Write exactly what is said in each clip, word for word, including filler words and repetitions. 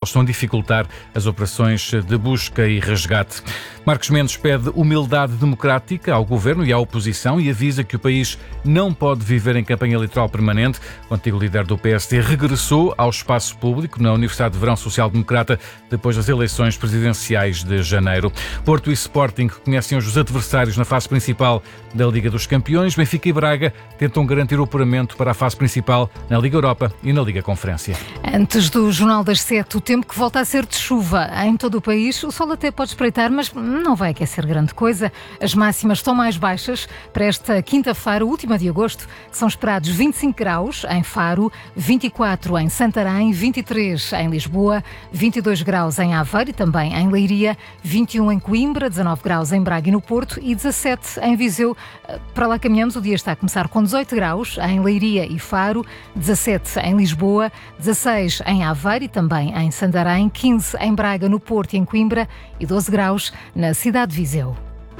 estão a dificultar as operações de busca e resgate. Marcos Mendes pede humildade democrática ao governo e à oposição e avisa que o país não pode viver em campanha eleitoral permanente. O antigo líder do P S D regressou ao espaço público na Universidade de Verão Social Democrata depois das eleições presidenciais de janeiro. Porto e Sporting conhecem hoje os adversários na fase principal da Liga dos Campeões. Benfica e Braga tentam garantir o apuramento para a fase principal na Liga Europa e na Liga Conferência. Antes do Jornal das Sete, o tempo que volta a ser de chuva em todo o país. O sol até pode espreitar, mas não vai aquecer grande coisa. As máximas estão mais baixas para esta quinta-feira, última de agosto, que são esperados vinte e cinco graus em Faro, vinte e quatro em Santarém, vinte e três em Lisboa, vinte e dois graus em Aveiro e também em Leiria, vinte e um em Coimbra, dezanove graus em Braga e no Porto e dezassete em Viseu. Para lá caminhamos, o dia está a começar com dezoito graus em Leiria e Faro, dezassete em Lisboa, dezasseis em Aveiro e também em Santarém, quinze em Braga, no Porto e em Coimbra e doze graus na cidade de Viseu.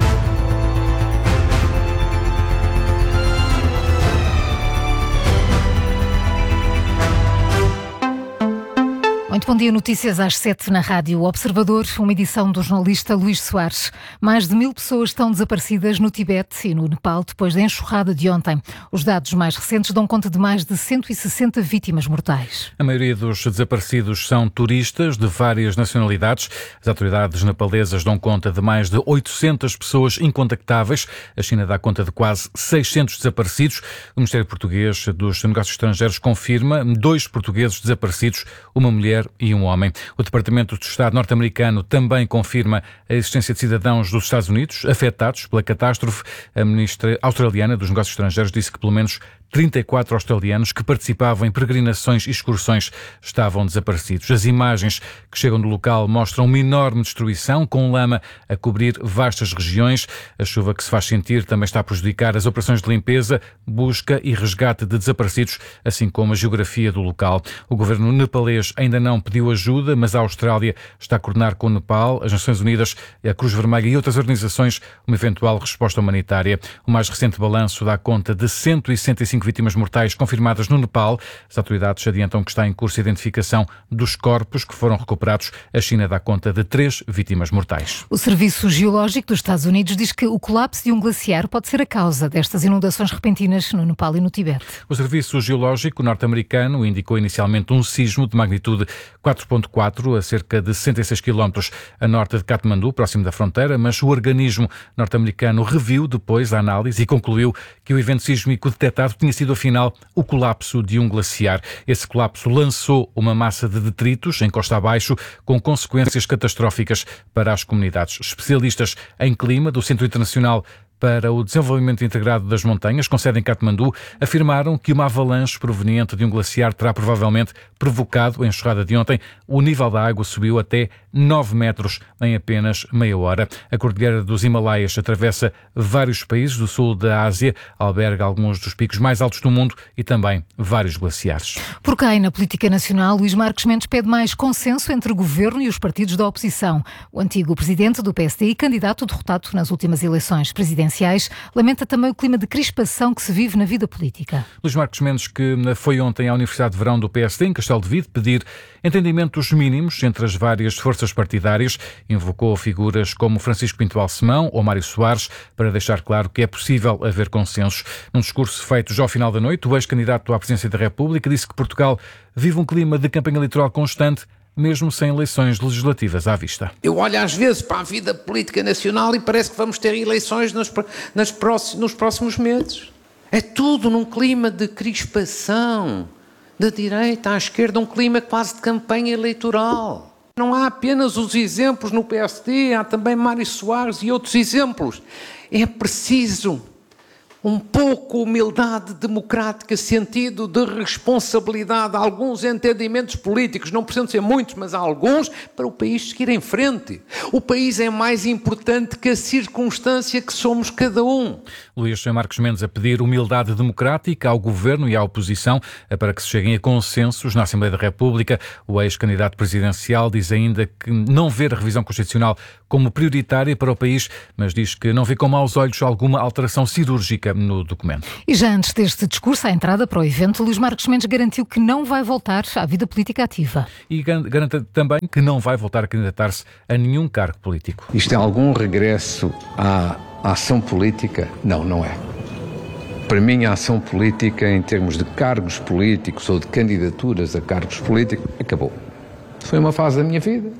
Muito bom dia, notícias às sete na Rádio Observador, uma edição do jornalista Luís Soares. Mais de mil pessoas estão desaparecidas no Tibete e no Nepal depois da enxurrada de ontem. Os dados mais recentes dão conta de mais de cento e sessenta vítimas mortais. A maioria dos desaparecidos são turistas de várias nacionalidades. As autoridades nepalesas dão conta de mais de oitocentas pessoas incontactáveis. A China dá conta de quase seiscentos desaparecidos. O Ministério Português dos Negócios Estrangeiros confirma dois portugueses desaparecidos, uma mulher e um homem. O Departamento de Estado norte-americano também confirma a existência de cidadãos dos Estados Unidos afetados pela catástrofe. A ministra australiana dos Negócios Estrangeiros disse que pelo menos trinta e quatro australianos que participavam em peregrinações e excursões estavam desaparecidos. As imagens que chegam do local mostram uma enorme destruição, com lama a cobrir vastas regiões. A chuva que se faz sentir também está a prejudicar as operações de limpeza, busca e resgate de desaparecidos, assim como a geografia do local. O governo nepalês ainda não pediu ajuda, mas a Austrália está a coordenar com o Nepal, as Nações Unidas, a Cruz Vermelha e outras organizações uma eventual resposta humanitária. O mais recente balanço dá conta de cento e sessenta e cinco vítimas mortais confirmadas no Nepal. As autoridades adiantam que está em curso a identificação dos corpos que foram recuperados. A China dá conta de três vítimas mortais. O Serviço Geológico dos Estados Unidos diz que o colapso de um glaciar pode ser a causa destas inundações repentinas no Nepal e no Tibete. O Serviço Geológico norte-americano indicou inicialmente um sismo de magnitude quatro ponto quatro a cerca de sessenta e seis quilómetros a norte de Katmandu, próximo da fronteira, mas o organismo norte-americano reviu depois a análise e concluiu que o evento sísmico detectado tinha sido, afinal, o colapso de um glaciar. Esse colapso lançou uma massa de detritos em costa abaixo, com consequências catastróficas para as comunidades. Especialistas em clima do Centro Internacional para o Desenvolvimento Integrado das Montanhas, com sede em Katmandu, afirmaram que uma avalanche proveniente de um glaciar terá provavelmente provocado a enxurrada de ontem. O nível da água subiu até nove metros em apenas meia hora. A Cordilheira dos Himalaias atravessa vários países do sul da Ásia, alberga alguns dos picos mais altos do mundo e também vários glaciares. Por cá e na política nacional, Luís Marcos Mendes pede mais consenso entre o governo e os partidos da oposição. O antigo presidente do P S D e candidato derrotado nas últimas eleições presidenciais lamenta também o clima de crispação que se vive na vida política. Luís Marcos Mendes, que foi ontem à Universidade de Verão do P S D, em Castelo de Vide, pedir entendimentos mínimos entre as várias forças partidárias, invocou figuras como Francisco Pinto Balsemão ou Mário Soares para deixar claro que é possível haver consensos. Num discurso feito já ao final da noite, o ex-candidato à presidência da República disse que Portugal vive um clima de campanha eleitoral constante, mesmo sem eleições legislativas à vista. Eu olho às vezes para a vida política nacional e parece que vamos ter eleições nos, nas próximos, nos próximos meses. É tudo num clima de crispação, da direita à esquerda, um clima quase de campanha eleitoral. Não há apenas os exemplos no P S D, há também Mário Soares e outros exemplos. É preciso um pouco humildade democrática, sentido de responsabilidade, alguns entendimentos políticos, não precisam ser muitos, mas há alguns, para o país seguir em frente. O país é mais importante que a circunstância que somos cada um. Luís Marcos Mendes a pedir humildade democrática ao governo e à oposição para que se cheguem a consensos na Assembleia da República. O ex-candidato presidencial diz ainda que não vê a revisão constitucional como prioritária para o país, mas diz que não vê com maus olhos alguma alteração cirúrgica explica no documento. E já antes deste discurso, à entrada para o evento, Luís Marcos Mendes garantiu que não vai voltar à vida política ativa. E garante também que não vai voltar a candidatar-se a nenhum cargo político. Isto é algum regresso à ação política? Não, não é. Para mim, a ação política, em termos de cargos políticos ou de candidaturas a cargos políticos, acabou. Foi uma fase da minha vida.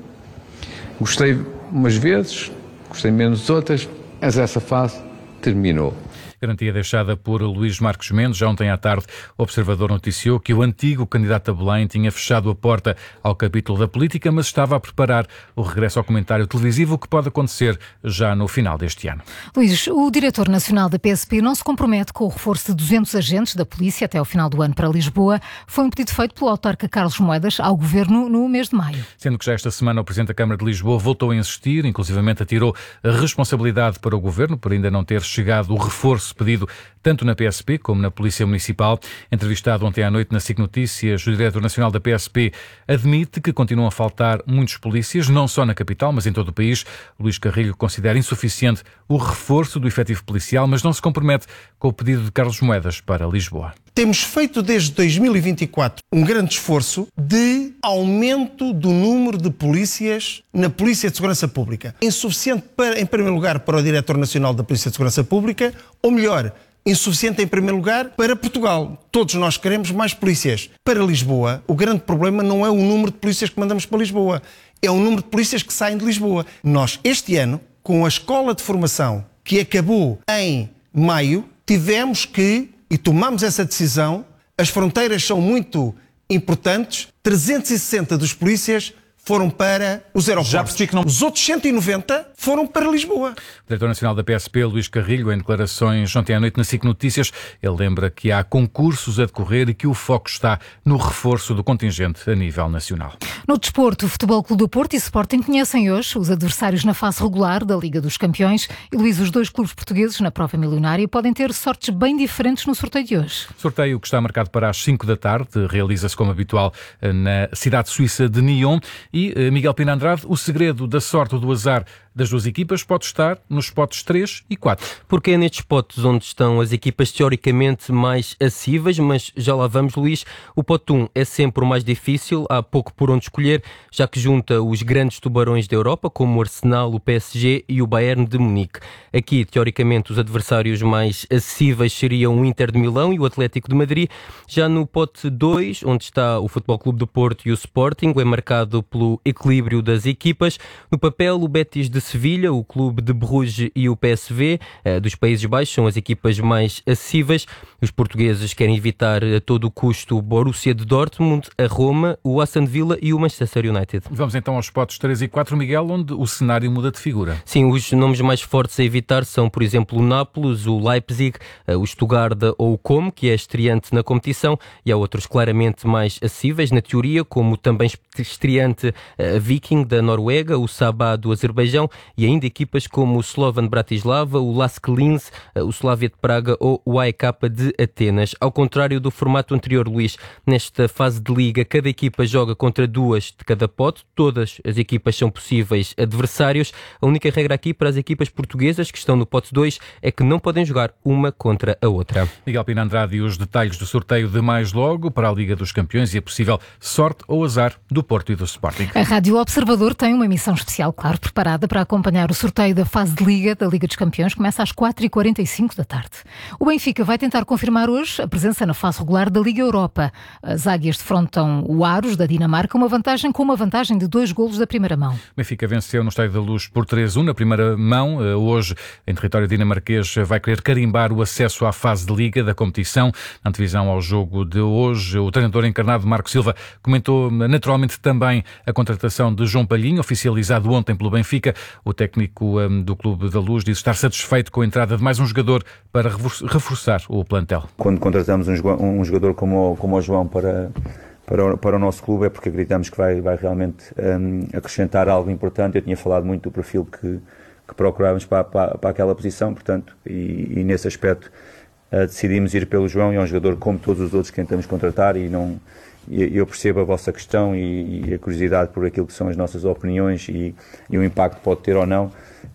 Gostei umas vezes, gostei menos outras, mas essa fase terminou. Garantia deixada por Luís Marcos Mendes. Já ontem à tarde, o Observador noticiou que o antigo candidato a Belém tinha fechado a porta ao capítulo da política, mas estava a preparar o regresso ao comentário televisivo, o que pode acontecer já no final deste ano. Luís, o diretor nacional da P S P não se compromete com o reforço de duzentos agentes da polícia até ao final do ano para Lisboa. Foi um pedido feito pelo autarca Carlos Moedas ao governo no mês de maio. Sendo que já esta semana o Presidente da Câmara de Lisboa voltou a insistir, inclusivamente atirou a responsabilidade para o governo por ainda não ter chegado o reforço pedido tanto na P S P como na Polícia Municipal. Entrevistado ontem à noite na S I C Notícias, o diretor nacional da P S P admite que continuam a faltar muitos polícias, não só na capital, mas em todo o país. Luís Carrilho considera insuficiente o reforço do efetivo policial, mas não se compromete com o pedido de Carlos Moedas para Lisboa. Temos feito desde dois mil e vinte e quatro um grande esforço de aumento do número de polícias na Polícia de Segurança Pública. Insuficiente, para, em primeiro lugar, para o Diretor Nacional da Polícia de Segurança Pública, ou melhor, insuficiente em primeiro lugar para Portugal. Todos nós queremos mais polícias. Para Lisboa, o grande problema não é o número de polícias que mandamos para Lisboa, é o número de polícias que saem de Lisboa. Nós, este ano, com a escola de formação que acabou em maio, tivemos que, e tomamos essa decisão, as fronteiras são muito importantes, trezentos e sessenta dos polícias foram para os aeroportos. Já percebi que não... Os outros cento e noventa foram para Lisboa. O diretor nacional da P S P, Luís Carrilho, em declarações ontem à noite na S I C Notícias, ele lembra que há concursos a decorrer e que o foco está no reforço do contingente a nível nacional. No desporto, o Futebol Clube do Porto e Sporting conhecem hoje os adversários na fase regular da Liga dos Campeões. E, Luís, os dois clubes portugueses na prova milionária podem ter sortes bem diferentes no sorteio de hoje. Sorteio que está marcado para as cinco da tarde, realiza-se como habitual na cidade suíça de Nyon. E, Miguel Pina Andrade, o segredo da sorte ou do azar das duas equipas pode estar nos potes três e quatro. Porque é nestes potes onde estão as equipas teoricamente mais acessíveis, mas já lá vamos, Luís. O pote um é sempre o mais difícil, há pouco por onde escolher, já que junta os grandes tubarões da Europa, como o Arsenal, o P S G e o Bayern de Munique. Aqui, teoricamente, os adversários mais acessíveis seriam o Inter de Milão e o Atlético de Madrid. Já no pote dois, onde está o Futebol Clube do Porto e o Sporting, é marcado pelo equilíbrio das equipas. No papel, o Betis de Sevilha, o Clube de Bruges e o P S V dos Países Baixos são as equipas mais acessíveis. Os portugueses querem evitar a todo o custo o Borussia de Dortmund, a Roma, o Aston Villa e o Manchester United. Vamos então aos potes três e quatro, Miguel, onde o cenário muda de figura. Sim, os nomes mais fortes a evitar são, por exemplo, o Nápoles, o Leipzig, o Stuttgart ou o Como, que é estreante na competição, e há outros claramente mais acessíveis na teoria, como o também estreante a Viking da Noruega, o Sabah do Azerbaijão e ainda equipas como o Slovan Bratislava, o Lask Linz, o Slavia de Praga ou o A E K de Atenas. Ao contrário do formato anterior, Luís, nesta fase de liga, cada equipa joga contra duas de cada pote, todas as equipas são possíveis adversários. A única regra aqui para as equipas portuguesas que estão no pote dois é que não podem jogar uma contra a outra. Miguel Pina Andrade e os detalhes do sorteio de mais logo para a Liga dos Campeões e a possível sorte ou azar do Porto e do Sporting. A Rádio Observador tem uma emissão especial, claro, preparada para acompanhar o sorteio da fase de Liga da Liga dos Campeões. Começa às quatro e quarenta e cinco da tarde. O Benfica vai tentar confirmar hoje a presença na fase regular da Liga Europa. As águias defrontam o Aros da Dinamarca, uma vantagem com uma vantagem de dois golos da primeira mão. O Benfica venceu no Estádio da Luz por três a um na primeira mão. Hoje, em território dinamarquês, vai querer carimbar o acesso à fase de Liga da competição. Na antevisão ao jogo de hoje, o treinador encarnado Marco Silva comentou naturalmente também a contratação de João Palhinha, oficializado ontem pelo Benfica. O técnico um, do Clube da Luz disse estar satisfeito com a entrada de mais um jogador para reforçar o plantel. Quando contratamos um, um jogador como o, como o João para, para, o, para o nosso clube é porque acreditamos que vai, vai realmente um, acrescentar algo importante. Eu tinha falado muito do perfil que, que procurávamos para, para, para aquela posição, portanto, e, e nesse aspecto uh, decidimos ir pelo João. E é um jogador como todos os outros que tentamos contratar e não... Eu percebo a vossa questão e a curiosidade por aquilo que são as nossas opiniões e, e o impacto que pode ter ou não.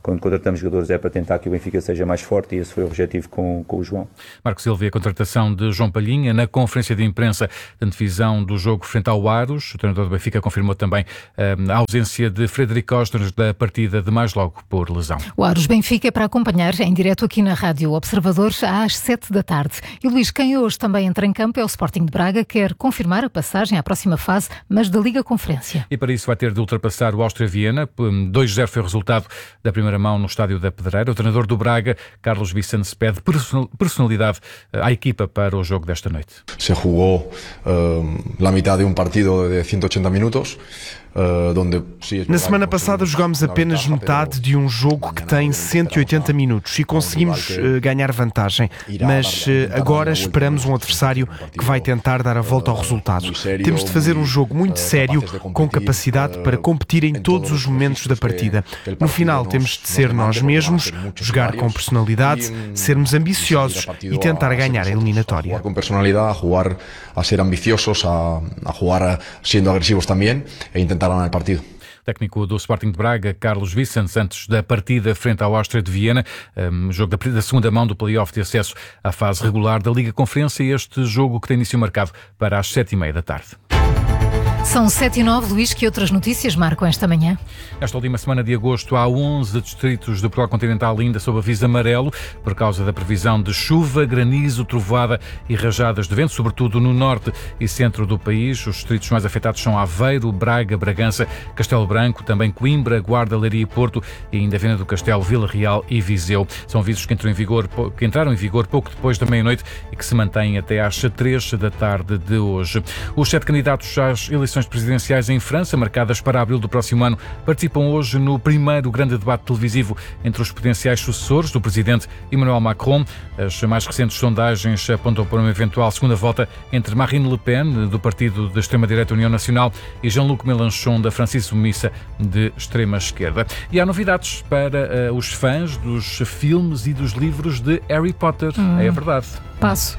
quando contratamos jogadores é para tentar que o Benfica seja mais forte, e esse foi o objetivo com, com o João. Marco Silva e a contratação de João Palhinha. Na conferência de imprensa da antevisão do jogo frente ao Aros, o treinador do Benfica confirmou também uh, a ausência de Frederico Ostras da partida de mais logo por lesão. O Aros Benfica é para acompanhar em direto aqui na Rádio Observadores às sete da tarde. E Luís, quem hoje também entra em campo é o Sporting de Braga, quer confirmar a passagem à próxima fase, mas da Liga Conferência. E para isso vai ter de ultrapassar o Áustria Viena. dois a zero foi o resultado da primeira mão no estádio da Pedreira. O treinador do Braga, Carlos Vicente, pede personalidade à equipa para o jogo desta noite. Se jugou uh, a metade de um partido de cento e oitenta minutos. Na semana passada jogámos apenas metade de um jogo que tem cento e oitenta minutos e conseguimos uh, ganhar vantagem, mas uh, agora esperamos um adversário que vai tentar dar a volta ao resultado. Temos de fazer um jogo muito sério, com capacidade para competir em todos os momentos da partida. No final temos de ser nós mesmos, jogar com personalidade, sermos ambiciosos e tentar ganhar a eliminatória. Com personalidade, a jogar, a ser ambiciosos, a, a jogar sendo agressivos também e intentar ganhar o partido. Técnico do Sporting de Braga, Carlos Vicente, antes da partida frente ao Áustria de Viena, um, jogo da, da segunda mão do play-off de acesso à fase regular da Liga Conferência, este jogo que tem início marcado para as sete e meia da tarde. São sete e nove, Luís, que outras notícias marcam esta manhã? Esta última semana de agosto há onze distritos do Portugal Continental ainda sob aviso amarelo por causa da previsão de chuva, granizo, trovoada e rajadas de vento, sobretudo no norte e centro do país. Os distritos mais afetados são Aveiro, Braga, Bragança, Castelo Branco, também Coimbra, Guarda, Leiria e Porto e ainda Viana do Castelo, Vila Real e Viseu. São avisos que entram em vigor, que entraram em vigor pouco depois da meia-noite e que se mantêm até às três da tarde de hoje. Os sete candidatos às eleições presidenciais em França, marcadas para abril do próximo ano, participam hoje no primeiro grande debate televisivo entre os potenciais sucessores do presidente Emmanuel Macron. As mais recentes sondagens apontam para uma eventual segunda volta entre Marine Le Pen, do partido da extrema-direita União Nacional, e Jean-Luc Mélenchon, da Francisco Missa, de extrema-esquerda. E há novidades para uh, os fãs dos filmes e dos livros de Harry Potter. Hum. É verdade. Passo.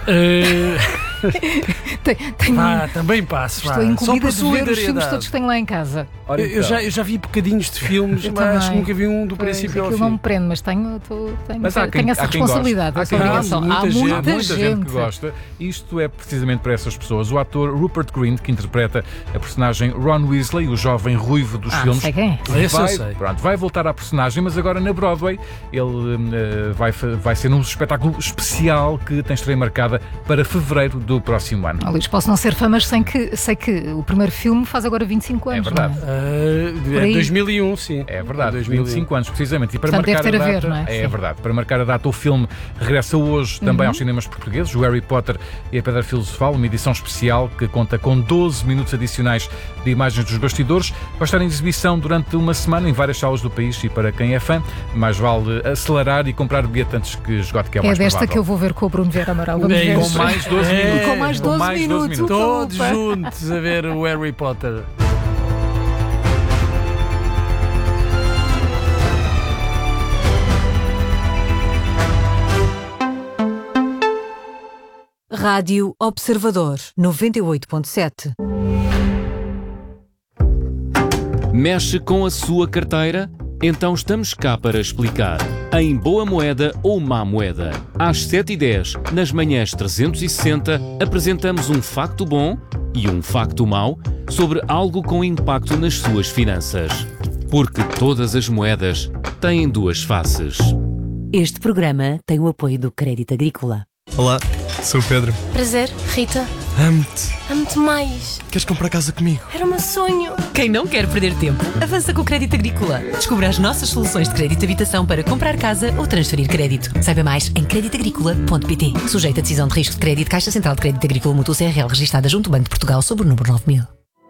Uh... Tem, tenho... ah, também passo. Estou incumbida de ver os filmes todos que tenho lá em casa. Eu, eu, já, eu já vi bocadinhos de filmes, eu mas também. nunca vi um do pois, princípio ao fim. Aquilo não me prende, mas tenho, tô, tenho, mas há quem, tenho essa há quem responsabilidade. Há, essa quem obrigação. Muita, há gente, muita, muita gente. gente que gosta. Isto é precisamente para essas pessoas. O ator Rupert Grint, que interpreta a personagem Ron Weasley, o jovem ruivo dos ah, filmes, sei quem é. vai, pronto, vai voltar à personagem, mas agora na Broadway. Ele uh, vai, vai ser num espetáculo especial que tem estreia marcada para fevereiro do próximo ano. Oh, Luís, posso não ser fã, mas sei que, sei que o primeiro filme faz agora vinte e cinco anos. É verdade. Não é? Uh, dois mil e um, sim. É verdade, dois mil e um. vinte e cinco anos, precisamente. E para Portanto, marcar deve ter a a data, ver, não é? é verdade. Para marcar a data, o filme regressa hoje também uhum. aos cinemas portugueses, o Harry Potter e a Pedra Filosofal, uma edição especial que conta com doze minutos adicionais de imagens dos bastidores. Vai estar em exibição durante uma semana em várias salas do país e para quem é fã, mais vale acelerar e comprar o bilhete antes que esgote, que é o é mais desta provável. Que eu vou ver com o Bruno Vieira Amaral. Vamos ver. Com mais doze é. minutos. Com mais doze, com mais minutos. doze minutos. Todos juntos a ver o Harry Potter. Rádio Observador noventa e oito ponto sete. Mexe com a sua carteira? Então estamos cá para explicar. Em boa moeda ou má moeda. Às sete e dez, nas manhãs trezentos e sessenta, apresentamos um facto bom e um facto mau sobre algo com impacto nas suas finanças. Porque todas as moedas têm duas faces. Este programa tem o apoio do Crédito Agrícola. Olá, sou o Pedro. Prazer, Rita. Amo-te. Amo-te mais. Queres comprar casa comigo? Era o meu sonho. Quem não quer perder tempo, avança com o Crédito Agrícola. Descubra as nossas soluções de crédito de habitação para comprar casa ou transferir crédito. Saiba mais em crédito agrícola ponto pt. Sujeito a decisão de risco de crédito, Caixa Central de Crédito Agrícola Mútuo C R L, registada junto ao Banco de Portugal, sob o número nove mil.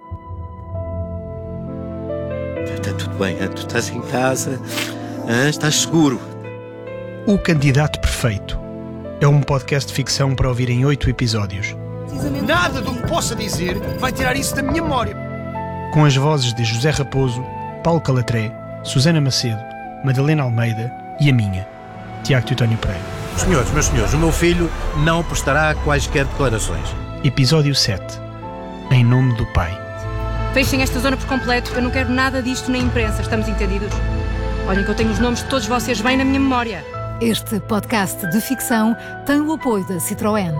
Está tudo bem, tu estás em casa, estás seguro. O Candidato Perfeito é um podcast de ficção para ouvir em oito episódios. Nada do que possa dizer vai tirar isso da minha memória. Com as vozes de José Raposo, Paulo Calatré, Susana Macedo, Madalena Almeida e a minha, Tiago Teutónio Pereira. Senhores, meus senhores, o meu filho não prestará quaisquer declarações. Episódio sete. Em nome do Pai. Fechem esta zona por completo. Eu não quero nada disto na imprensa. Estamos entendidos? Olhem que eu tenho os nomes de todos vocês bem na minha memória. Este podcast de ficção tem o apoio da Citroën.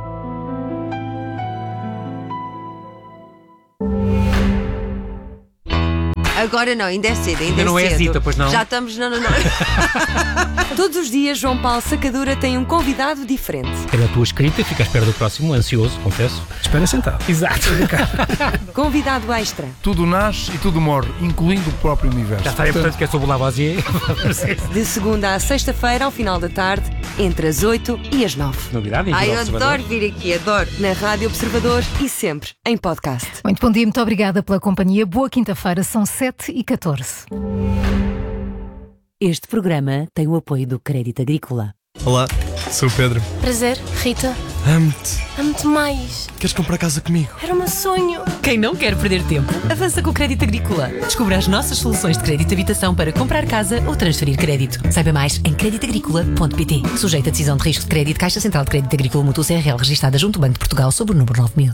Agora não, ainda é cedo, ainda, Ainda é não cedo. é Zita, pois não? Já estamos... Não, não, não. Todos os dias, João Paulo Sacadura tem um convidado diferente. É da tua escrita, fica à espera do próximo, ansioso, confesso. Espera sentado. Exato. Convidado extra. Tudo nasce e tudo morre, incluindo o próprio universo. Já está, é portanto que é sobre o Lavoisier. De segunda à sexta-feira, ao final da tarde, entre as oito e as nove. Novidade, Ai, eu adoro vir aqui, adoro. Na Rádio Observador e sempre em podcast. Muito bom dia, muito obrigada pela companhia. Boa quinta-feira, são sete e catorze. Este programa tem o apoio do Crédito Agrícola. Olá, sou o Pedro. Prazer, Rita. Amo-te. Amo-te mais. Queres comprar casa comigo? Era o meu sonho. Quem não quer perder tempo, avança com o Crédito Agrícola. Descubra as nossas soluções de crédito de habitação para comprar casa ou transferir crédito. Saiba mais em crédito agrícola ponto pt. Sujeito a decisão de risco de crédito, Caixa Central de Crédito Agrícola Mútuo C R L, registada junto ao Banco de Portugal sob o número nove mil.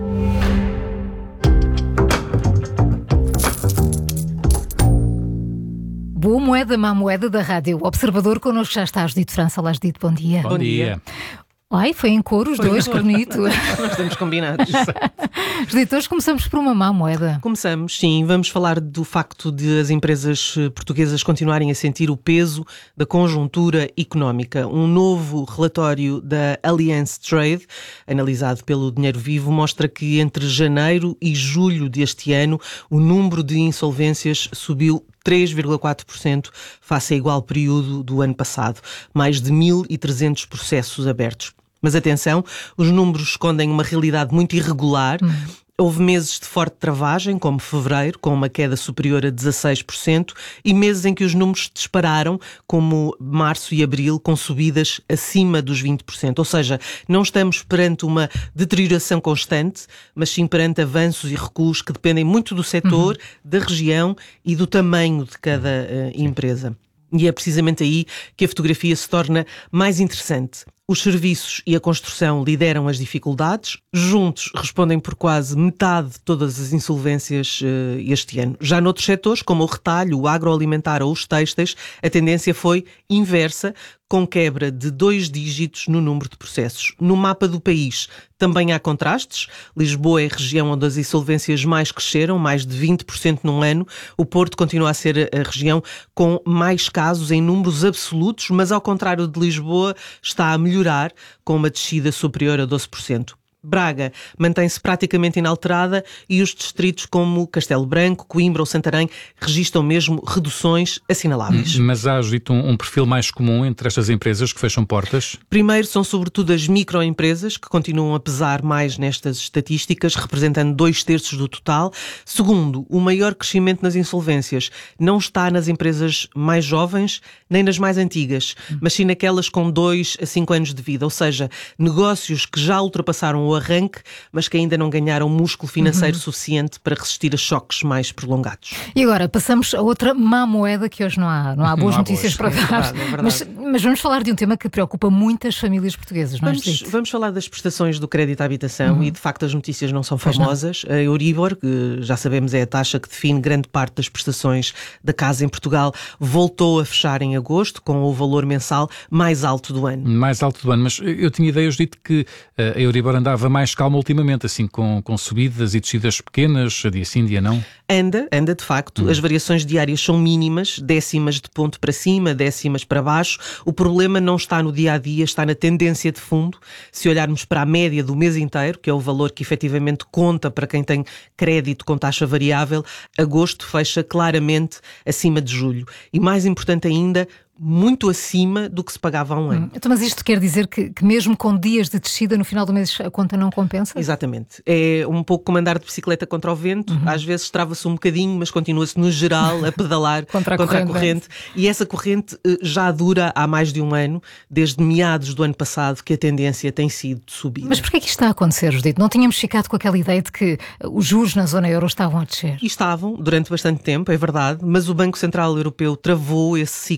Boa moeda, má moeda da Rádio Observador. Connosco já está Judite França. Olá, Judite, bom dia. Bom dia. Ai, foi em coro os Foi dois, que bonito. Nós estamos combinados. Judite, hoje começamos por uma má moeda. Começamos, sim. Vamos falar do facto de as empresas portuguesas continuarem a sentir o peso da conjuntura económica. Um novo relatório da Allianz Trade, analisado pelo Dinheiro Vivo, mostra que entre janeiro e julho deste ano o número de insolvências subiu três vírgula quatro por cento face a igual período do ano passado. Mais de mil e trezentos processos abertos. Mas atenção, os números escondem uma realidade muito irregular. Hum. Houve meses de forte travagem, como fevereiro, com uma queda superior a dezasseis por cento, e meses em que os números dispararam, como março e abril, com subidas acima dos vinte por cento. Ou seja, não estamos perante uma deterioração constante, mas sim perante avanços e recuos que dependem muito do setor, uhum. da região e do tamanho de cada uh, empresa. E é precisamente aí que a fotografia se torna mais interessante. Os serviços e a construção lideram as dificuldades, juntos respondem por quase metade de todas as insolvências uh, este ano. Já noutros setores, como o retalho, o agroalimentar ou os têxteis, a tendência foi inversa, com quebra de dois dígitos no número de processos. No mapa do país também há contrastes. Lisboa é a região onde as insolvências mais cresceram, mais de vinte por cento num ano. O Porto continua a ser a região com mais casos em números absolutos, mas ao contrário de Lisboa está a melhorar, com uma descida superior a doze por cento. Braga mantém-se praticamente inalterada e os distritos como Castelo Branco, Coimbra ou Santarém registram mesmo reduções assinaláveis. Mas há, dito, um, um perfil mais comum entre estas empresas que fecham portas? Primeiro, são sobretudo as microempresas que continuam a pesar mais nestas estatísticas, representando dois terços do total. Segundo, o maior crescimento nas insolvências não está nas empresas mais jovens nem nas mais antigas, mas sim naquelas com dois a cinco anos de vida, ou seja, negócios que já ultrapassaram o arranque, mas que ainda não ganharam músculo financeiro uhum. suficiente para resistir a choques mais prolongados. E agora, passamos a outra má moeda, que hoje não há, não há boas não há notícias boas. para dar. É verdade, é verdade. Mas, mas vamos falar de um tema que preocupa muitas famílias portuguesas, não é? Vamos, vamos falar das prestações do crédito à habitação uhum. e, de facto, as notícias não são famosas. A Euribor, que já sabemos é a taxa que define grande parte das prestações da casa em Portugal, voltou a fechar em agosto, com o valor mensal mais alto do ano. Mais alto do ano, mas eu tinha ideia, eu dito que a Euribor andava mais calma ultimamente, assim, com, com subidas e descidas pequenas, dia sim, dia não? Anda, anda de facto. Hum. As variações diárias são mínimas, décimas de ponto para cima, décimas para baixo. O problema não está no dia-a-dia, está na tendência de fundo. Se olharmos para a média do mês inteiro, que é o valor que efetivamente conta para quem tem crédito com taxa variável, agosto fecha claramente acima de julho. E mais importante ainda, muito acima do que se pagava há um ano. Hum, então, mas isto quer dizer que, que mesmo com dias de descida, no final do mês a conta não compensa? Exatamente. É um pouco como andar de bicicleta contra o vento. Uhum. Às vezes trava-se um bocadinho, mas continua-se no geral a pedalar contra, a, contra corrente, a corrente. E essa corrente já dura há mais de um ano, desde meados do ano passado, que a tendência tem sido de subida. Mas porquê é que isto está a acontecer, Judite? Não tínhamos ficado com aquela ideia de que os juros na zona euro estavam a descer? E estavam, durante bastante tempo, é verdade, mas o Banco Central Europeu travou esse ciclo em junho,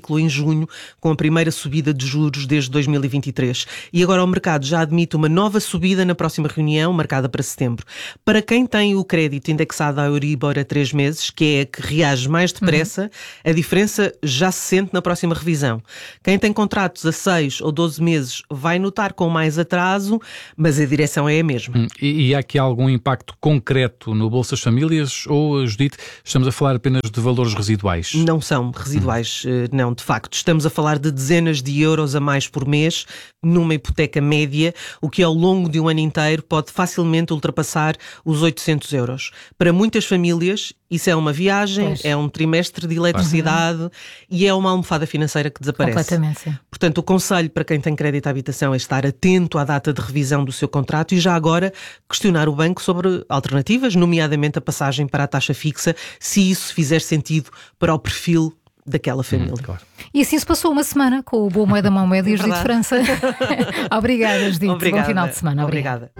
junho, com a primeira subida de juros desde dois mil e vinte e três. E agora o mercado já admite uma nova subida na próxima reunião, marcada para setembro. Para quem tem o crédito indexado à Euribor a três meses, que é a que reage mais depressa, uhum. a diferença já se sente na próxima revisão. Quem tem contratos a seis ou doze meses vai notar com mais atraso, mas a direção é a mesma. Hum, e, e há aqui algum impacto concreto no bolso das famílias ou, Judite, estamos a falar apenas de valores residuais? Não são residuais, hum. não, de facto. Estamos a falar de dezenas de euros a mais por mês numa hipoteca média, o que ao longo de um ano inteiro pode facilmente ultrapassar os oitocentos euros. Para muitas famílias, isso é uma viagem, pois. é um trimestre de eletricidade uhum. e é uma almofada financeira que desaparece. Completamente, sim. Portanto, o conselho para quem tem crédito à habitação é estar atento à data de revisão do seu contrato e já agora questionar o banco sobre alternativas, nomeadamente a passagem para a taxa fixa, se isso fizer sentido para o perfil daquela família. Hum, claro. E assim se passou uma semana com o Boa Moeda, Má Moeda e a Judite França. Obrigada, Judite. Obrigada. Bom final de semana. Obrigada.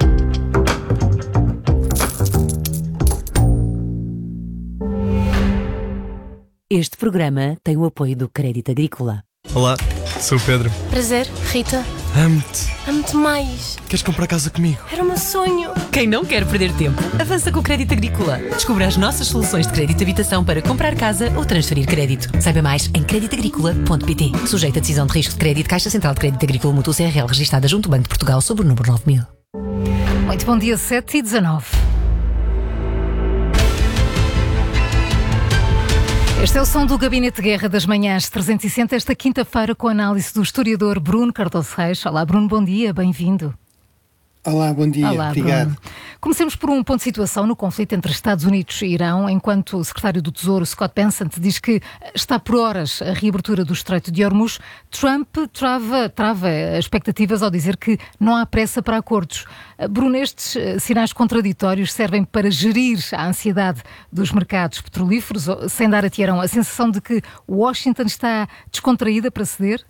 Este programa tem o apoio do Crédito Agrícola. Olá, sou o Pedro. Prazer, Rita. Amo-te. Amo-te mais. Queres comprar casa comigo? Era o meu sonho. Quem não quer perder tempo, avança com o Crédito Agrícola. Descubra as nossas soluções de crédito de habitação para comprar casa ou transferir crédito. Saiba mais em crédito agrícola ponto pt. Sujeito a decisão de risco de crédito, Caixa Central de Crédito Agrícola Mútuo C R L, registada junto ao Banco de Portugal, sob o número nove mil. Muito bom dia, sete e dezanove. Este é o som do Gabinete de Guerra das Manhãs trezentos e sessenta, esta quinta-feira, com a análise do historiador Bruno Cardoso Reis. Olá, Bruno, bom dia, bem-vindo. Olá, bom dia, Olá, obrigado. Bruno. Comecemos por um ponto de situação no conflito entre Estados Unidos e Irão, enquanto o secretário do Tesouro, Scott Bessent, diz que está por horas a reabertura do Estreito de Hormuz. Trump trava, trava expectativas ao dizer que não há pressa para acordos. Bruno, estes sinais contraditórios servem para gerir a ansiedade dos mercados petrolíferos, sem dar a Teherão a sensação de que Washington está descontraída para ceder?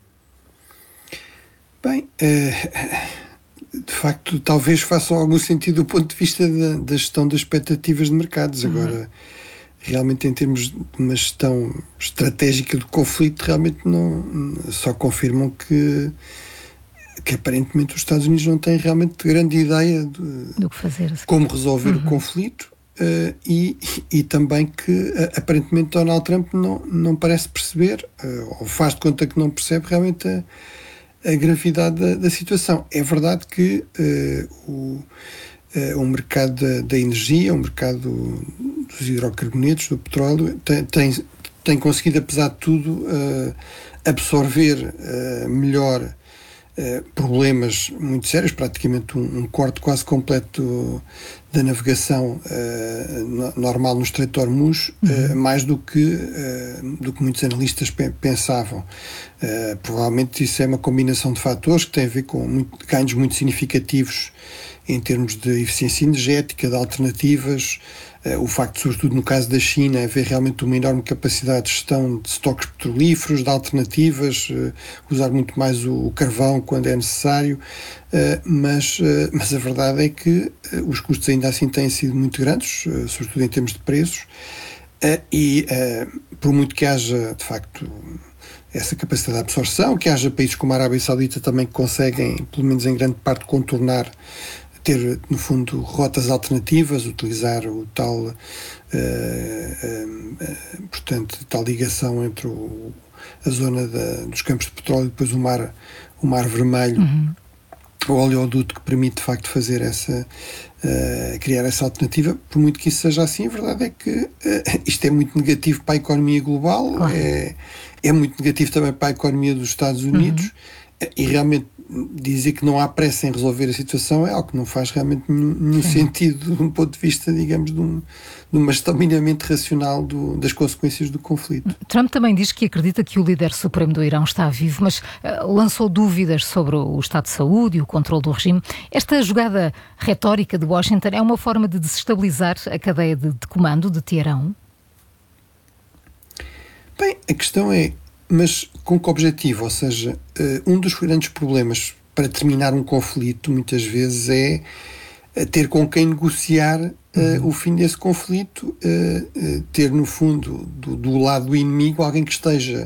Bem... Uh... De facto, talvez faça algum sentido do ponto de vista da, da gestão das expectativas de mercados. Agora, uhum. realmente em termos de uma gestão estratégica do conflito, realmente não, só confirmam que, que aparentemente os Estados Unidos não têm realmente grande ideia de do que fazer, assim. como resolver uhum. o conflito uh, e, e também que uh, aparentemente Donald Trump não, não parece perceber, uh, ou faz de conta que não percebe realmente a a gravidade da, da situação. É verdade que uh, o, uh, o mercado da, da energia, o mercado dos hidrocarbonetos, do petróleo, tem, tem, tem conseguido, apesar de tudo, uh, absorver uh, melhor uh, problemas muito sérios, praticamente um, um corte quase completo da navegação uh, no, normal no Estreito de Hormuz, uhum. uh, mais do que, uh, do que muitos analistas pe- pensavam. Uh, provavelmente isso é uma combinação de fatores que tem a ver com muito, ganhos muito significativos em termos de eficiência energética, de alternativas, uh, o facto, sobretudo no caso da China, haver realmente uma enorme capacidade de gestão de estoques petrolíferos, de alternativas, uh, usar muito mais o, o carvão quando é necessário, uh, mas, uh, mas a verdade é que uh, os custos ainda assim têm sido muito grandes, uh, sobretudo em termos de preços, uh, e uh, por muito que haja, de facto, essa capacidade de absorção, que haja países como a Arábia Saudita também que conseguem, pelo menos em grande parte, contornar, ter, no fundo, rotas alternativas, utilizar o tal, uh, uh, uh, portanto, tal ligação entre o, a zona da, dos campos de petróleo e depois o mar, o mar Vermelho, uhum. o oleoduto que permite, de facto, fazer essa, uh, criar essa alternativa. Por muito que isso seja assim, a verdade é que uh, isto é muito negativo para a economia global, claro. é, é muito negativo também para a economia dos Estados Unidos, uhum. e realmente dizer que não há pressa em resolver a situação é algo que não faz realmente nenhum, nenhum sentido de um ponto de vista, digamos, de, um, de uma gestão minimamente racional do, das consequências do conflito. Trump também diz que acredita que o líder supremo do Irão está vivo, mas uh, lançou dúvidas sobre o estado de saúde e o controle do regime. Esta jogada retórica de Washington é uma forma de desestabilizar a cadeia de, de comando de Teherão? Bem, a questão é, mas com que objetivo? Ou seja, um dos grandes problemas para terminar um conflito, muitas vezes, é ter com quem negociar uhum. uh, o fim desse conflito, uh, uh, ter, no fundo, do, do lado do inimigo, alguém que esteja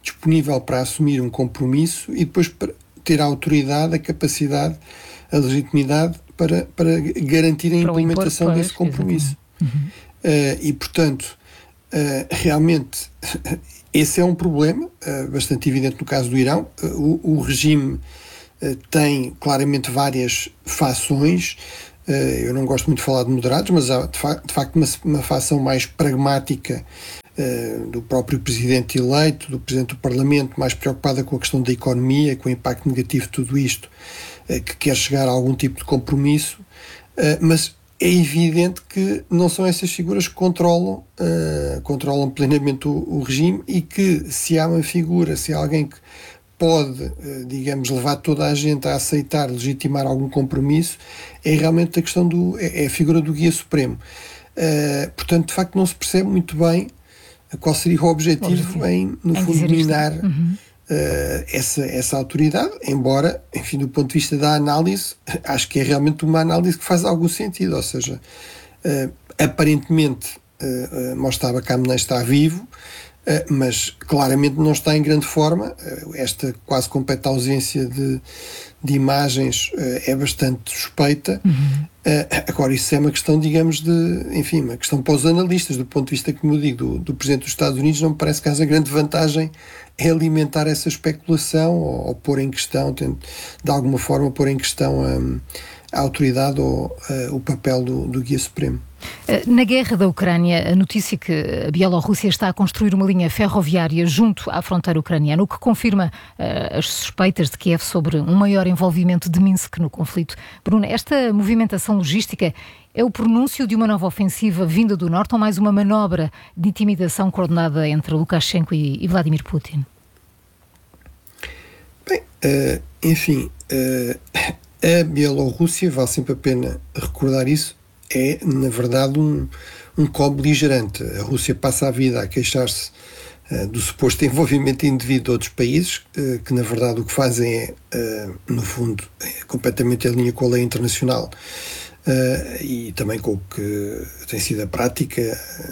disponível para assumir um compromisso e depois para ter a autoridade, a capacidade, a legitimidade para, para garantir a implementação impor, pois, desse compromisso. Uhum. Uh, e, portanto, uh, realmente, esse é um problema uh, bastante evidente no caso do Irão. Uh, o, o regime uh, tem claramente várias fações. Uh, eu não gosto muito de falar de moderados, mas há de, fa- de facto uma, uma fação mais pragmática uh, do próprio presidente eleito, do presidente do Parlamento, mais preocupada com a questão da economia, com o impacto negativo de tudo isto, uh, que quer chegar a algum tipo de compromisso, uh, mas é evidente que não são essas figuras que controlam, uh, controlam plenamente o, o regime, e que se há uma figura, se há alguém que pode, uh, digamos, levar toda a gente a aceitar, legitimar algum compromisso, é realmente a questão do, é, é a figura do guia supremo. Uh, portanto, de facto, não se percebe muito bem qual seria o objetivo, objetivo. em, no em fundo, minar uhum. uh, essa, essa autoridade, embora, enfim, do ponto de vista da análise, acho que é realmente uma análise que faz algum sentido, ou seja, uh, aparentemente uh, uh, Mojtaba Khamenei está vivo, Uh, mas claramente não está em grande forma. Uh, esta quase completa ausência de, de imagens uh, é bastante suspeita. Uhum. Uh, agora, isso é uma questão, digamos, de, enfim, uma questão para os analistas, do ponto de vista, como eu digo, do, do Presidente dos Estados Unidos. Não me parece que haja grande vantagem em alimentar essa especulação ou, ou pôr em questão, de alguma forma, pôr em questão um, a autoridade ou uh, o papel do, do Guia Supremo. Na guerra da Ucrânia, a notícia que a Bielorrússia está a construir uma linha ferroviária junto à fronteira ucraniana, o que confirma uh, as suspeitas de Kiev sobre um maior envolvimento de Minsk no conflito. Bruno, esta movimentação logística é o pronúncio de uma nova ofensiva vinda do norte ou mais uma manobra de intimidação coordenada entre Lukashenko e, e Vladimir Putin? Bem, uh, enfim, uh, a Bielorrússia, vale sempre a pena recordar isso, é, na verdade, um, um co-beligerante. A Rússia passa a vida a queixar-se uh, do suposto envolvimento indevido de outros países, uh, que, na verdade, o que fazem é, uh, no fundo, é completamente em linha com a lei internacional uh, e também com o que tem sido a prática,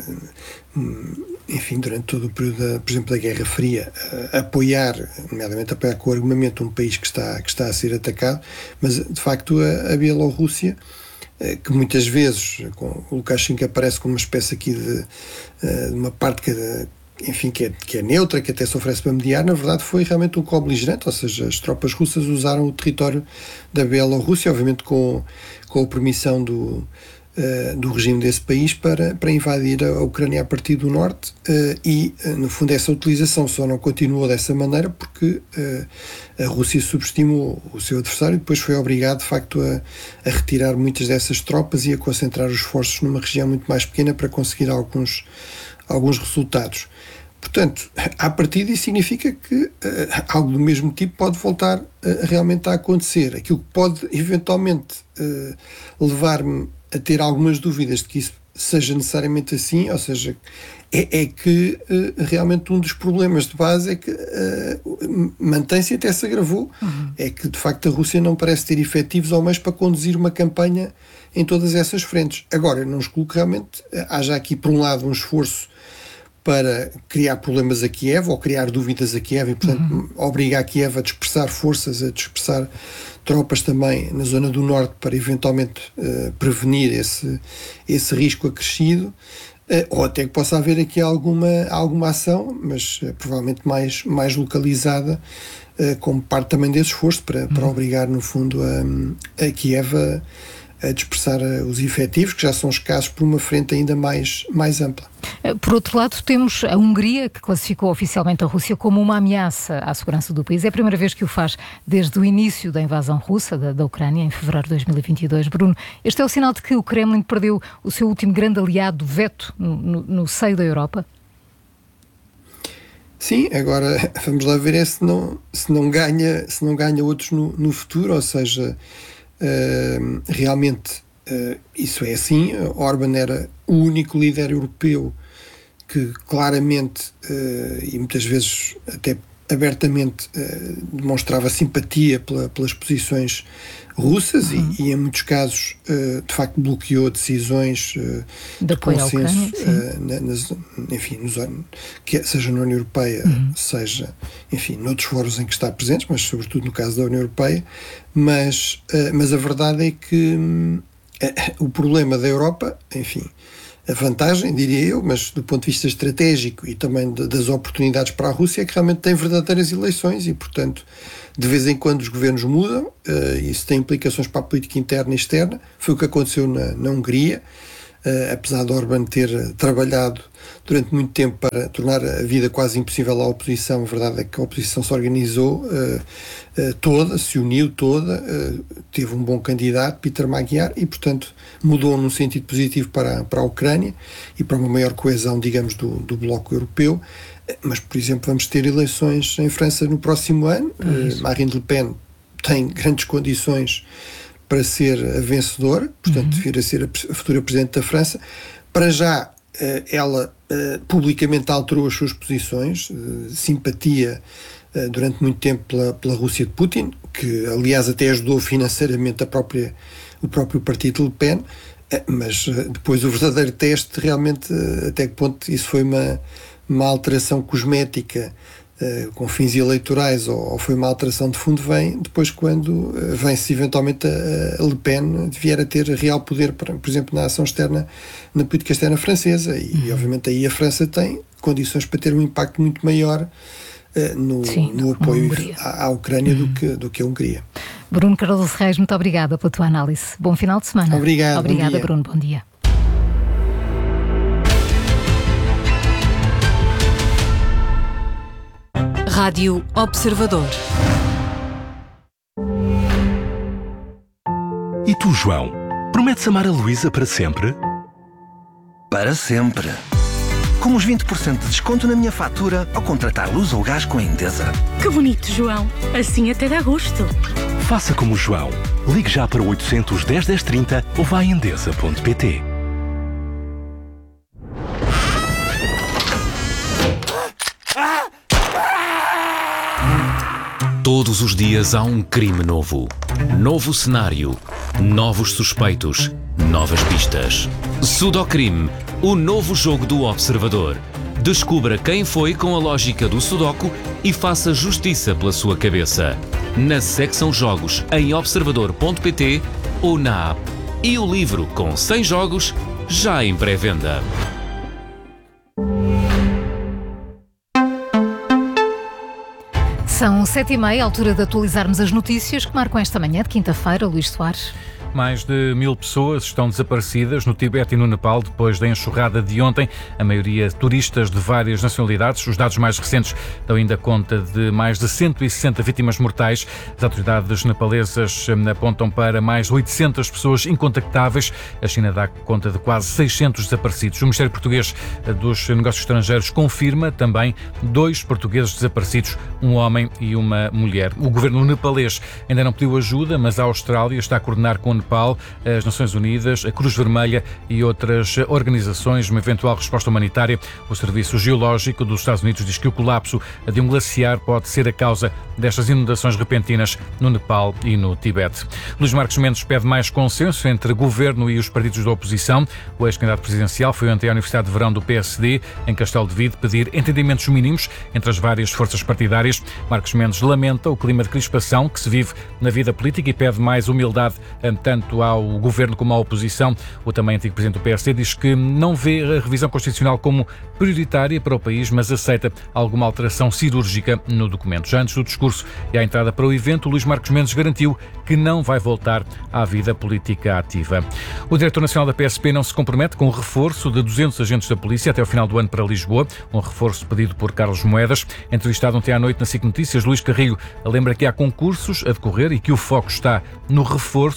uh, enfim, durante todo o período, da, por exemplo, da Guerra Fria, uh, apoiar, nomeadamente apoiar com o armamento um país que está, que está a ser atacado, mas, de facto, a, a Bielorrússia, que muitas vezes com o Lukashenko aparece como uma espécie aqui de, de uma parte que, enfim, que, é, que é neutra, que até se oferece para mediar, na verdade foi realmente um co-beligerante, ou seja, as tropas russas usaram o território da Bielorrússia, obviamente com, com a permissão do, uh, do regime desse país, para, para invadir a Ucrânia a partir do norte, uh, e, uh, no fundo, essa utilização só não continuou dessa maneira porque uh, a Rússia subestimou o seu adversário e depois foi obrigado, de facto, a, a retirar muitas dessas tropas e a concentrar os esforços numa região muito mais pequena para conseguir alguns, alguns resultados. Portanto, à partida, isso significa que uh, algo do mesmo tipo pode voltar uh, realmente a acontecer. Aquilo que pode, eventualmente, uh, levar-me a ter algumas dúvidas de que isso seja necessariamente assim, ou seja, é, é que uh, realmente um dos problemas de base é que uh, mantém-se e até se agravou, uhum. é que de facto a Rússia não parece ter efetivos ou meios para conduzir uma campanha em todas essas frentes. Agora, não excluo que realmente haja aqui, por um lado, um esforço para criar problemas a Kiev ou criar dúvidas a Kiev e, portanto, uhum. obrigar a Kiev a dispersar forças, a dispersar tropas também na zona do norte para eventualmente uh, prevenir esse, esse risco acrescido, uh, ou até que possa haver aqui alguma, alguma ação, mas uh, provavelmente mais, mais localizada, uh, como parte também desse esforço para, uhum. para obrigar, no fundo, a, a Kiev a, a dispersar os efetivos, que já são escassos, por uma frente ainda mais, mais ampla. Por outro lado, temos a Hungria, que classificou oficialmente a Rússia como uma ameaça à segurança do país. É a primeira vez que o faz desde o início da invasão russa da, da Ucrânia, em fevereiro de dois mil e vinte e dois. Bruno, este é o sinal de que o Kremlin perdeu o seu último grande aliado, veto, no, no, no seio da Europa? Sim, agora vamos lá ver é se não, se não, ganha, se não ganha outros no, no futuro, ou seja... Uh, realmente uh, isso é assim. Orbán era o único líder europeu que claramente uh, e muitas vezes até abertamente uh, demonstrava simpatia pela, pelas posições russas uhum. e, e, em muitos casos, uh, de facto, bloqueou decisões uh, de, de consenso, uh, na, nas, enfim, nos, que seja na União Europeia, uhum. seja, enfim, noutros fóruns em que está presente, mas sobretudo no caso da União Europeia. Mas, uh, mas a verdade é que um, uh, o problema da Europa, enfim, a vantagem, diria eu, mas do ponto de vista estratégico e também de, das oportunidades para a Rússia, é que realmente tem verdadeiras eleições e, portanto, de vez em quando os governos mudam, uh, isso tem implicações para a política interna e externa. Foi o que aconteceu na, na Hungria, uh, apesar de Orbán ter trabalhado durante muito tempo para tornar a vida quase impossível à oposição. A verdade é que a oposição se organizou uh, uh, toda, se uniu toda, uh, teve um bom candidato, Peter Magyar, e, portanto, mudou num sentido positivo para, para a Ucrânia e para uma maior coesão, digamos, do, do bloco europeu. Mas, por exemplo, vamos ter eleições em França no próximo ano. Uh, Marine Le Pen tem grandes condições para ser a vencedora, portanto, uhum. vir a ser a futura Presidente da França. Para já, uh, ela uh, publicamente alterou as suas posições, uh, simpatia uh, durante muito tempo pela, pela Rússia de Putin, que, aliás, até ajudou financeiramente a própria, o próprio partido Le Pen, uh, mas uh, depois o verdadeiro teste, realmente, uh, até que ponto isso foi uma... uma alteração cosmética uh, com fins eleitorais ou, ou foi uma alteração de fundo, vem depois quando uh, vem-se eventualmente a, a Le Pen vier a ter real poder, por, por exemplo, na ação externa, na política externa francesa e, uhum. e obviamente aí a França tem condições para ter um impacto muito maior uh, no, Sim, no apoio à, à Ucrânia uhum. do, que, do que a Hungria. Bruno Cardoso Reis, muito obrigada pela tua análise. Bom final de semana. Obrigado. Obrigada, Bruno. Bom dia. Rádio Observador. E tu, João? Prometes amar a Luísa para sempre? Para sempre. Com os vinte por cento de desconto na minha fatura ao contratar luz ou gás com a Endesa. Que bonito, João. Assim até dá gosto. Faça como o João. Ligue já para oitocentos, dez, dez, trinta ou vá a endesa ponto pt. Todos os dias há um crime novo. Novo cenário. Novos suspeitos. Novas pistas. Sudocrime, o novo jogo do Observador. Descubra quem foi com a lógica do Sudoku e faça justiça pela sua cabeça. Na secção Jogos em observador ponto pt ou na app. E o livro com cem jogos já em pré-venda. São sete e meia, altura de atualizarmos as notícias que marcam esta manhã de quinta-feira. Luís Soares. Mais de mil pessoas estão desaparecidas no Tibete e no Nepal depois da enxurrada de ontem, a maioria turistas de várias nacionalidades. Os dados mais recentes dão ainda conta de mais de cento e sessenta vítimas mortais. As autoridades nepalesas apontam para mais de oitocentas pessoas incontactáveis. A China dá conta de quase seiscentos desaparecidos. O Ministério Português dos Negócios Estrangeiros confirma também dois portugueses desaparecidos, um homem e uma mulher. O governo nepalês ainda não pediu ajuda, mas a Austrália está a coordenar com o Nepal, as Nações Unidas, a Cruz Vermelha e outras organizações uma eventual resposta humanitária. O Serviço Geológico dos Estados Unidos diz que o colapso de um glaciar pode ser a causa destas inundações repentinas no Nepal e no Tibete. Luís Marques Mendes pede mais consenso entre governo e os partidos da oposição. O ex-candidato presidencial foi ontem à Universidade de Verão do P S D, em Castelo de Vide, pedir entendimentos mínimos entre as várias forças partidárias. Marques Mendes lamenta o clima de crispação que se vive na vida política e pede mais humildade tanto ao governo como à oposição. O também antigo presidente do P S D diz que não vê a revisão constitucional como prioritária para o país, mas aceita alguma alteração cirúrgica no documento. Já antes do discurso e à entrada para o evento, Luís Marques Mendes garantiu que não vai voltar à vida política ativa. O diretor nacional da P S P não se compromete com o reforço de duzentos agentes da polícia até ao final do ano para Lisboa, um reforço pedido por Carlos Moedas. Entrevistado ontem à noite na SIC Notícias, Luís Carrilho lembra que há concursos a decorrer e que o foco está no reforço do contingente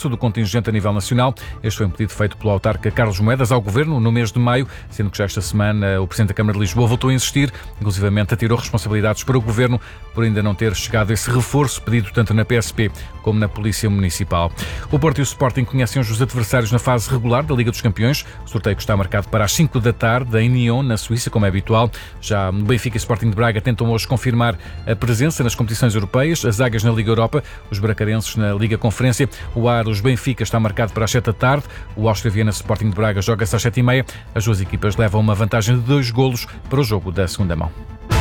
contingente a nível nacional. Este foi um pedido feito pelo autarca Carlos Moedas ao Governo no mês de maio, sendo que já esta semana o Presidente da Câmara de Lisboa voltou a insistir, inclusivamente atirou responsabilidades para o Governo por ainda não ter chegado esse reforço pedido tanto na P S P como na Polícia Municipal. O Porto e o Sporting conhecem hoje os adversários na fase regular da Liga dos Campeões. O sorteio que está marcado para as cinco da tarde em Nyon, na Suíça, como é habitual. Já no Benfica e Sporting de Braga tentam hoje confirmar a presença nas competições europeias, as zagas na Liga Europa, os bracarenses na Liga Conferência. O Aros Benfica está marcado para as sete da tarde. O Áustria Viena Sporting de Braga joga-se às sete e meia. As duas equipas levam uma vantagem de dois golos para o jogo da segunda mão.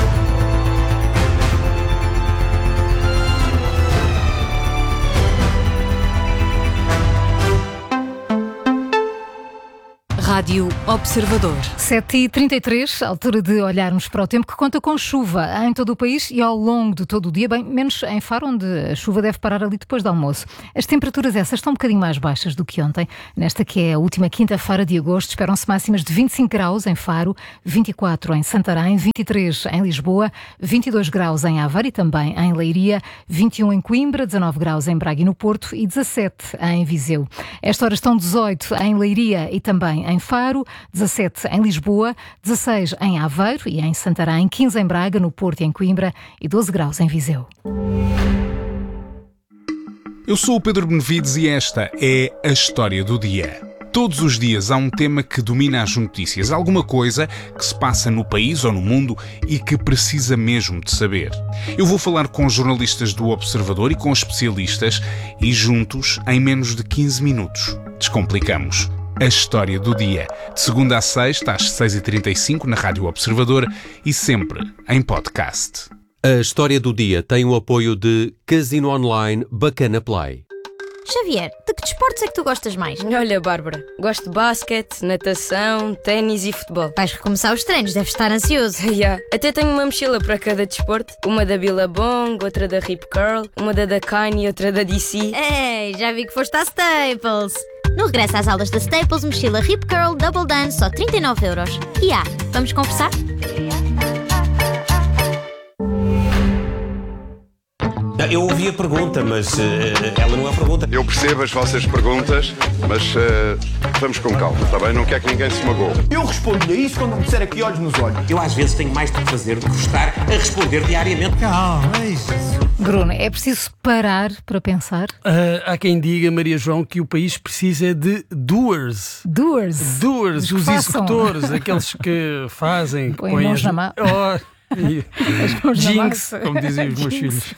Rádio Observador. sete e trinta e três, altura de olharmos para o tempo que conta com chuva em todo o país e ao longo de todo o dia, bem, menos em Faro, onde a chuva deve parar ali depois do almoço. As temperaturas essas estão um bocadinho mais baixas do que ontem. Nesta que é a última quinta-feira de agosto, esperam-se máximas de vinte e cinco graus em Faro, vinte e quatro em Santarém, vinte e três em Lisboa, vinte e dois graus em Aveiro e também em Leiria, vinte e um em Coimbra, dezanove graus em Braga e no Porto e dezassete em Viseu. Esta hora estão dezoito em Leiria e também em Faro, dezassete em Lisboa, dezasseis em Aveiro e em Santarém, quinze em Braga, no Porto e em Coimbra e doze graus em Viseu. Eu sou o Pedro Benevides e esta é a História do Dia. Todos os dias há um tema que domina as notícias, alguma coisa que se passa no país ou no mundo e que precisa mesmo de saber. Eu vou falar com jornalistas do Observador e com especialistas e juntos, em menos de quinze minutos, descomplicamos a História do Dia. De segunda a sexta, às seis e trinta e cinco, na Rádio Observador e sempre em podcast. A História do Dia tem o apoio de Casino Online Bacana Play. Xavier, de que desportos é que tu gostas mais? Olha, Bárbara, gosto de basquete, natação, ténis e futebol. Vais recomeçar os treinos, deves estar ansioso. Yeah. Até tenho uma mochila para cada desporto. Uma da Billabong, outra da Rip Curl, uma da Dakine e outra da D C. Ei, já vi que foste à Staples. No regresso às aulas da Staples, mochila Rip Curl Double Done, só trinta e nove euros. E ah, vamos conversar? Eu ouvi a pergunta, mas uh, ela não é a pergunta. Eu percebo as vossas perguntas, mas uh, vamos com calma, está bem? Não quero que ninguém se magoe. Eu respondo-lhe a isso quando me disser aqui olhos nos olhos. Eu às vezes tenho mais de fazer do que estar a responder diariamente. Calma, é isso. Bruno, é preciso parar para pensar? Uh, há quem diga, Maria João, que o país precisa de doers. Doers? Doers, os, os façam. executores, aqueles que fazem... Põem mãos as... na mão. Oh. Jinx, como diziam os meus filhos.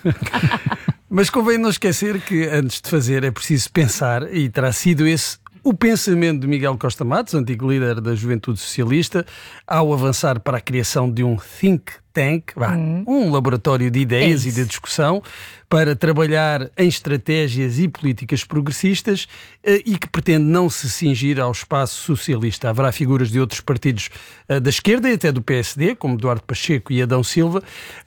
Mas convém não esquecer que antes de fazer é preciso pensar, e terá sido esse o pensamento de Miguel Costa Matos, antigo líder da Juventude Socialista, ao avançar para a criação de um think tank, hum. um laboratório de ideias é e de discussão para trabalhar em estratégias e políticas progressistas e que pretende não se cingir ao espaço socialista. Haverá figuras de outros partidos da esquerda e até do P S D, como Eduardo Pacheco e Adão Silva.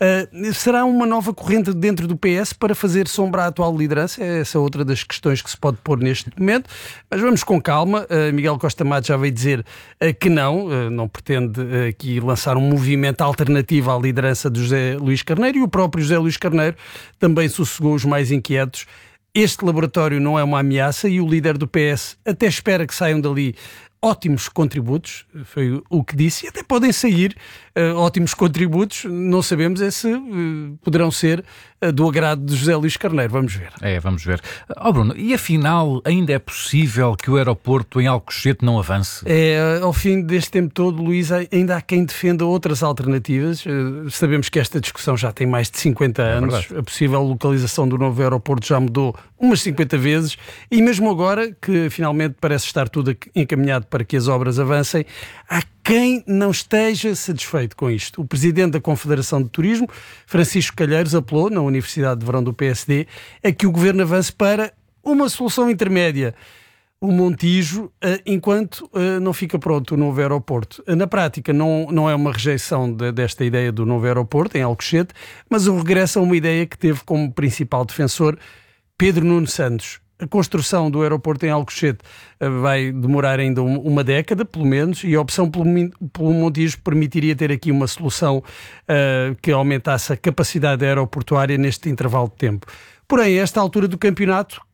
Será uma nova corrente dentro do P S para fazer sombra à atual liderança? Essa é outra das questões que se pode pôr neste momento. Mas vamos com calma. Miguel Costa Matos já veio dizer que não, não pretende aqui lançar um movimento alternativo à liderança de José Luís Carneiro, e o próprio José Luís Carneiro também sossegou os mais inquietos. Este laboratório não é uma ameaça e o líder do P S até espera que saiam dali ótimos contributos, foi o que disse, e até podem sair uh, ótimos contributos, não sabemos é se uh, poderão ser uh, do agrado de José Luís Carneiro, vamos ver. É, vamos ver. Ó oh, Bruno, e afinal ainda é possível que o aeroporto em Alcochete não avance? É, ao fim deste tempo todo, Luís, ainda há quem defenda outras alternativas. Uh, sabemos que esta discussão já tem mais de cinquenta anos, é a possível localização do novo aeroporto já mudou umas cinquenta vezes, e mesmo agora que finalmente parece estar tudo encaminhado para que as obras avancem, há quem não esteja satisfeito com isto. O presidente da Confederação de Turismo, Francisco Calheiros, apelou na Universidade de Verão do P S D a que o governo avance para uma solução intermédia, o Montijo, enquanto não fica pronto o novo aeroporto. Na prática, não, não é uma rejeição de, desta ideia do novo aeroporto em Alcochete, mas um regresso a uma ideia que teve como principal defensor Pedro Nuno Santos. A construção do aeroporto em Alcochete vai demorar ainda uma década, pelo menos, e a opção pelo, pelo Montijo permitiria ter aqui uma solução uh, que aumentasse a capacidade aeroportuária neste intervalo de tempo. Porém, a esta altura do campeonato,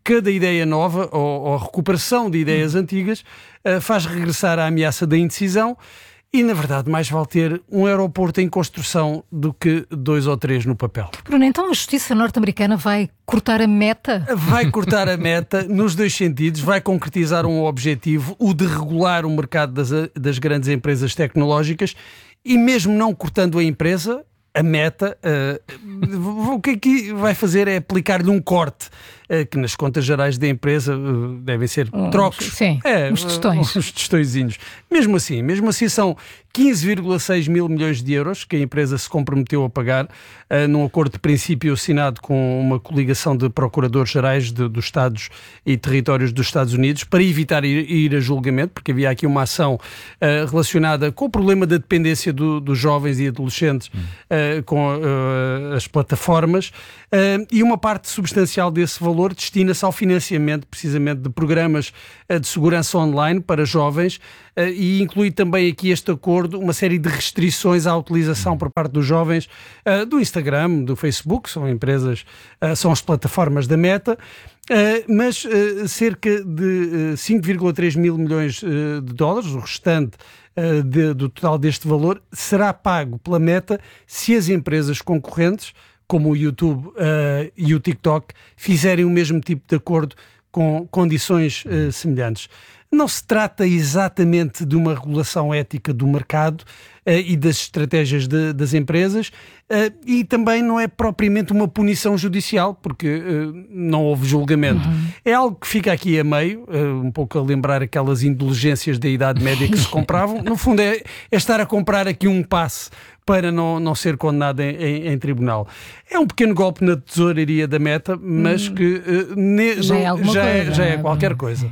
cada ideia nova ou, ou a recuperação de ideias antigas uh, faz regressar à ameaça da indecisão. E, na verdade, mais vale ter um aeroporto em construção do que dois ou três no papel. Bruno, então a justiça norte-americana vai cortar a meta? Vai cortar a meta nos dois sentidos, vai concretizar um objetivo, o de regular o mercado das, das grandes empresas tecnológicas, e mesmo não cortando a empresa, a meta, uh, o que aqui vai fazer é aplicar-lhe um corte, uh, que nas contas gerais da empresa uh, devem ser uns, trocos. Sim, é, uns tostões. Uh, uns tostõezinhos. Mesmo assim, mesmo assim são quinze vírgula seis mil milhões de euros que a empresa se comprometeu a pagar uh, num acordo de princípio assinado com uma coligação de procuradores-gerais de, dos Estados e territórios dos Estados Unidos para evitar ir, ir a julgamento, porque havia aqui uma ação uh, relacionada com o problema da dependência do, dos jovens e adolescentes hum. uh, com uh, as plataformas, uh, e uma parte substancial desse valor destina-se ao financiamento precisamente de programas uh, de segurança online para jovens, uh, e inclui também aqui este acordo uma série de restrições à utilização por parte dos jovens uh, do Instagram, do Facebook, são empresas, uh, são as plataformas da Meta, uh, mas uh, cerca de uh, cinco vírgula três mil milhões uh, de dólares, o restante uh, de, do total deste valor, será pago pela Meta se as empresas concorrentes, como o YouTube uh, e o TikTok, fizerem o mesmo tipo de acordo com condições uh, semelhantes. Não se trata exatamente de uma regulação ética do mercado uh, e das estratégias de, das empresas, uh, e também não é propriamente uma punição judicial, porque uh, não houve julgamento. Uhum. É algo que fica aqui a meio, uh, um pouco a lembrar aquelas indulgências da Idade Média que se compravam. No fundo é, é estar a comprar aqui um passe para não, não ser condenado em, em, em tribunal. É um pequeno golpe na tesouraria da Meta, mas hum. que uh, ne, já, não, é, alguma já, coisa, é, já é qualquer coisa.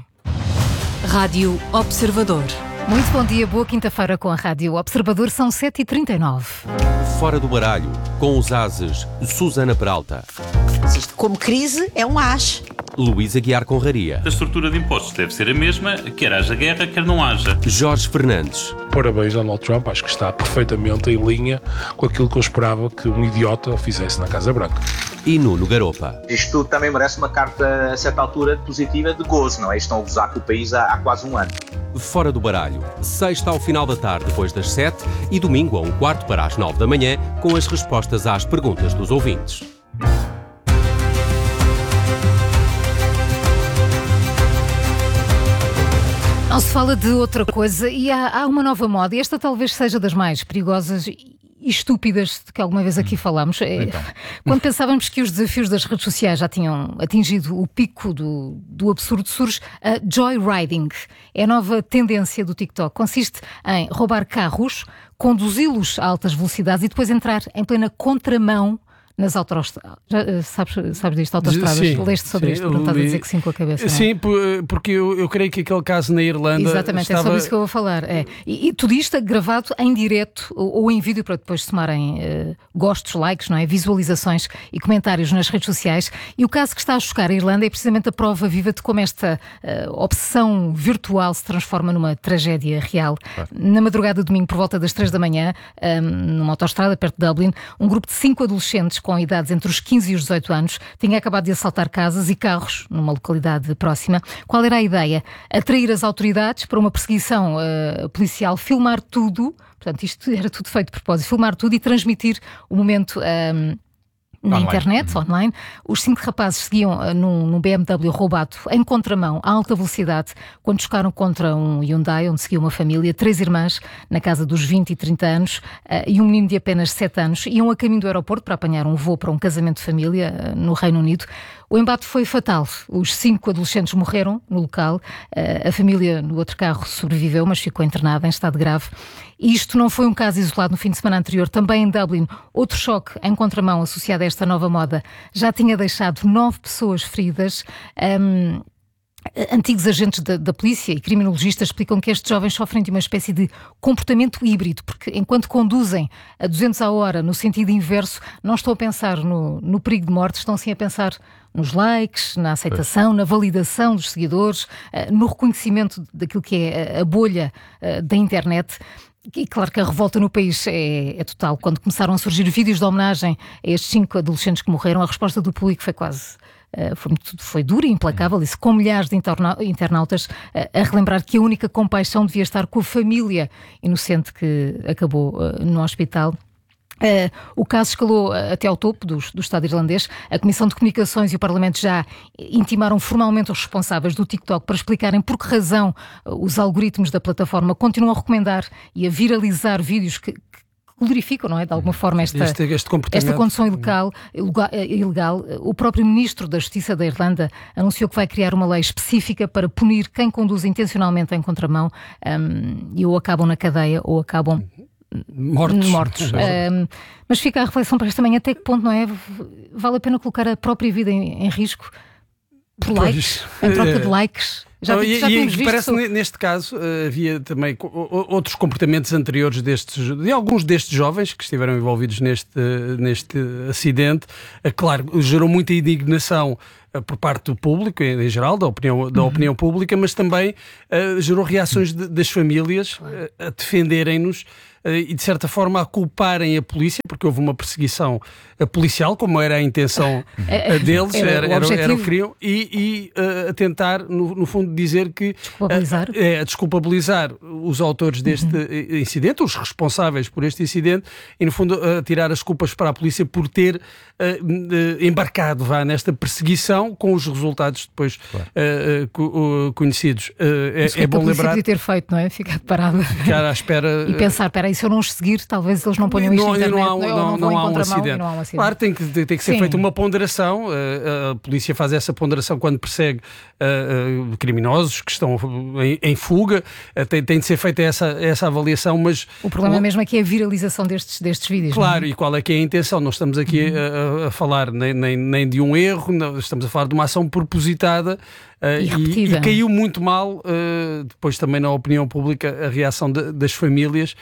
Rádio Observador. Muito bom dia, boa quinta-feira com a Rádio Observador, são sete e trinta e nove. Fora do baralho, com os ases Susana Peralta. Como crise, é um as. Luís Aguiar Conraria. A estrutura de impostos deve ser a mesma, quer haja guerra, quer não haja. Jorge Fernandes. Parabéns, Donald Trump, acho que está perfeitamente em linha com aquilo que eu esperava que um idiota fizesse na Casa Branca. E Nuno Garopa. Isto tudo também merece uma carta, a certa altura, positiva de gozo, não é? Estão a gozar com o país há, há quase um ano. Fora do baralho, sexta ao final da tarde, depois das sete, e domingo a um quarto para as nove da manhã, com as respostas às perguntas dos ouvintes. Não se fala de outra coisa e há, há uma nova moda, e esta talvez seja das mais perigosas e estúpidas de que alguma vez aqui falámos. Então. Quando pensávamos que os desafios das redes sociais já tinham atingido o pico do, do absurdo, surge a joyriding. É a nova tendência do TikTok. Consiste em roubar carros, conduzi-los a altas velocidades e depois entrar em plena contramão nas autoestradas. Sabes, sabes disto? Autoestradas? Sim, Leste sobre sim, isto? Não estás a dizer que sim com a cabeça, não é? Sim, porque eu, eu creio que aquele caso na Irlanda... Exatamente, estava... é sobre isso que eu vou falar. É. E, e tudo isto é gravado em direto ou, ou em vídeo para depois somarem uh, gostos, likes, não é? Visualizações e comentários nas redes sociais. E o caso que está a chocar a Irlanda é precisamente a prova viva de como esta uh, obsessão virtual se transforma numa tragédia real. Claro. Na madrugada de domingo, por volta das três da manhã, um, numa autoestrada perto de Dublin, um grupo de cinco adolescentes com idades entre os quinze e os dezoito anos tinha acabado de assaltar casas e carros numa localidade próxima. Qual era a ideia? Atrair as autoridades para uma perseguição uh, policial, filmar tudo, portanto isto era tudo feito de propósito, filmar tudo e transmitir o momento... Um, na online. internet, uhum. online. Os cinco rapazes seguiam uh, num, num B M W roubado em contramão, a alta velocidade, quando chocaram contra um Hyundai, onde seguia uma família, três irmãs, na casa dos vinte e trinta anos, uh, e um menino de apenas sete anos, iam a caminho do aeroporto para apanhar um voo para um casamento de família uh, no Reino Unido. O embate foi fatal. Os cinco adolescentes morreram no local. Uh, a família no outro carro sobreviveu, mas ficou internada em estado grave. E isto não foi um caso isolado no fim de semana anterior. Também em Dublin, outro choque em contramão associado a esta nova moda já tinha deixado nove pessoas feridas. Um, Antigos agentes da, da polícia e criminologistas explicam que estes jovens sofrem de uma espécie de comportamento híbrido, porque enquanto conduzem a duzentos a hora no sentido inverso, não estão a pensar no, no perigo de morte, estão sim a pensar nos likes, na aceitação, na validação dos seguidores, no reconhecimento daquilo que é a bolha da internet. E claro que a revolta no país é, é total. Quando começaram a surgir vídeos de homenagem a estes cinco adolescentes que morreram, a resposta do público foi quase foi, muito, foi duro e implacável, disse com milhares de interna- internautas a relembrar que a única compaixão devia estar com a família inocente que acabou no hospital. Uh, o caso escalou uh, até ao topo do, do Estado irlandês. A Comissão de Comunicações e o Parlamento já intimaram formalmente os responsáveis do TikTok para explicarem por que razão uh, os algoritmos da plataforma continuam a recomendar e a viralizar vídeos que, que glorificam, não é, de alguma forma esta, este, este esta condição ilegal, ilegal. O próprio Ministro da Justiça da Irlanda anunciou que vai criar uma lei específica para punir quem conduz intencionalmente em contramão um, e ou acabam na cadeia ou acabam Mortos. Mortos. Um, mas fica a reflexão para esta manhã, até que ponto, não é? Vale a pena colocar a própria vida em, em risco por pois, likes, em troca de likes? Já, não, já e, tínhamos e visto parece sobre... que neste caso havia também outros comportamentos anteriores destes, de alguns destes jovens que estiveram envolvidos neste, neste acidente. Claro, gerou muita indignação por parte do público, em geral, da opinião, da opinião pública, mas também uh, gerou reações de, das famílias uh, a defenderem-nos uh, e, de certa forma, a culparem a polícia, porque houve uma perseguição uh, policial, como era a intenção uh, deles, era, era, era, era o que queriam, e, e uh, a tentar, no, no fundo, dizer que... Desculpabilizar. Uh, é, desculpabilizar os autores deste uhum. incidente, os responsáveis por este incidente, e, no fundo, uh, tirar as culpas para a polícia por ter uh, uh, embarcado vá, nesta perseguição, com os resultados depois claro. uh, uh, conhecidos. Uh, é, é, é bom lembrar. Podia ter feito, não é? Ficar parada. Ficar à espera. E pensar, espera aí, se eu não os seguir, talvez eles não ponham isto não, na internet. Não há, não, não, não, há um acidente. não há um acidente. Claro, tem que, tem que ser Sim. feita uma ponderação. Uh, a polícia faz essa ponderação quando persegue uh, uh, criminosos que estão em, em fuga. Uh, tem, tem de ser feita essa, essa avaliação, mas... O problema o... mesmo é que é a viralização destes, destes vídeos. Claro, não é? E qual é que é a intenção? Não estamos aqui uhum. a, a falar nem, nem, nem de um erro, não, estamos a falar de uma ação propositada uh, e, e, e caiu muito mal uh, depois também na opinião pública a reação de, das famílias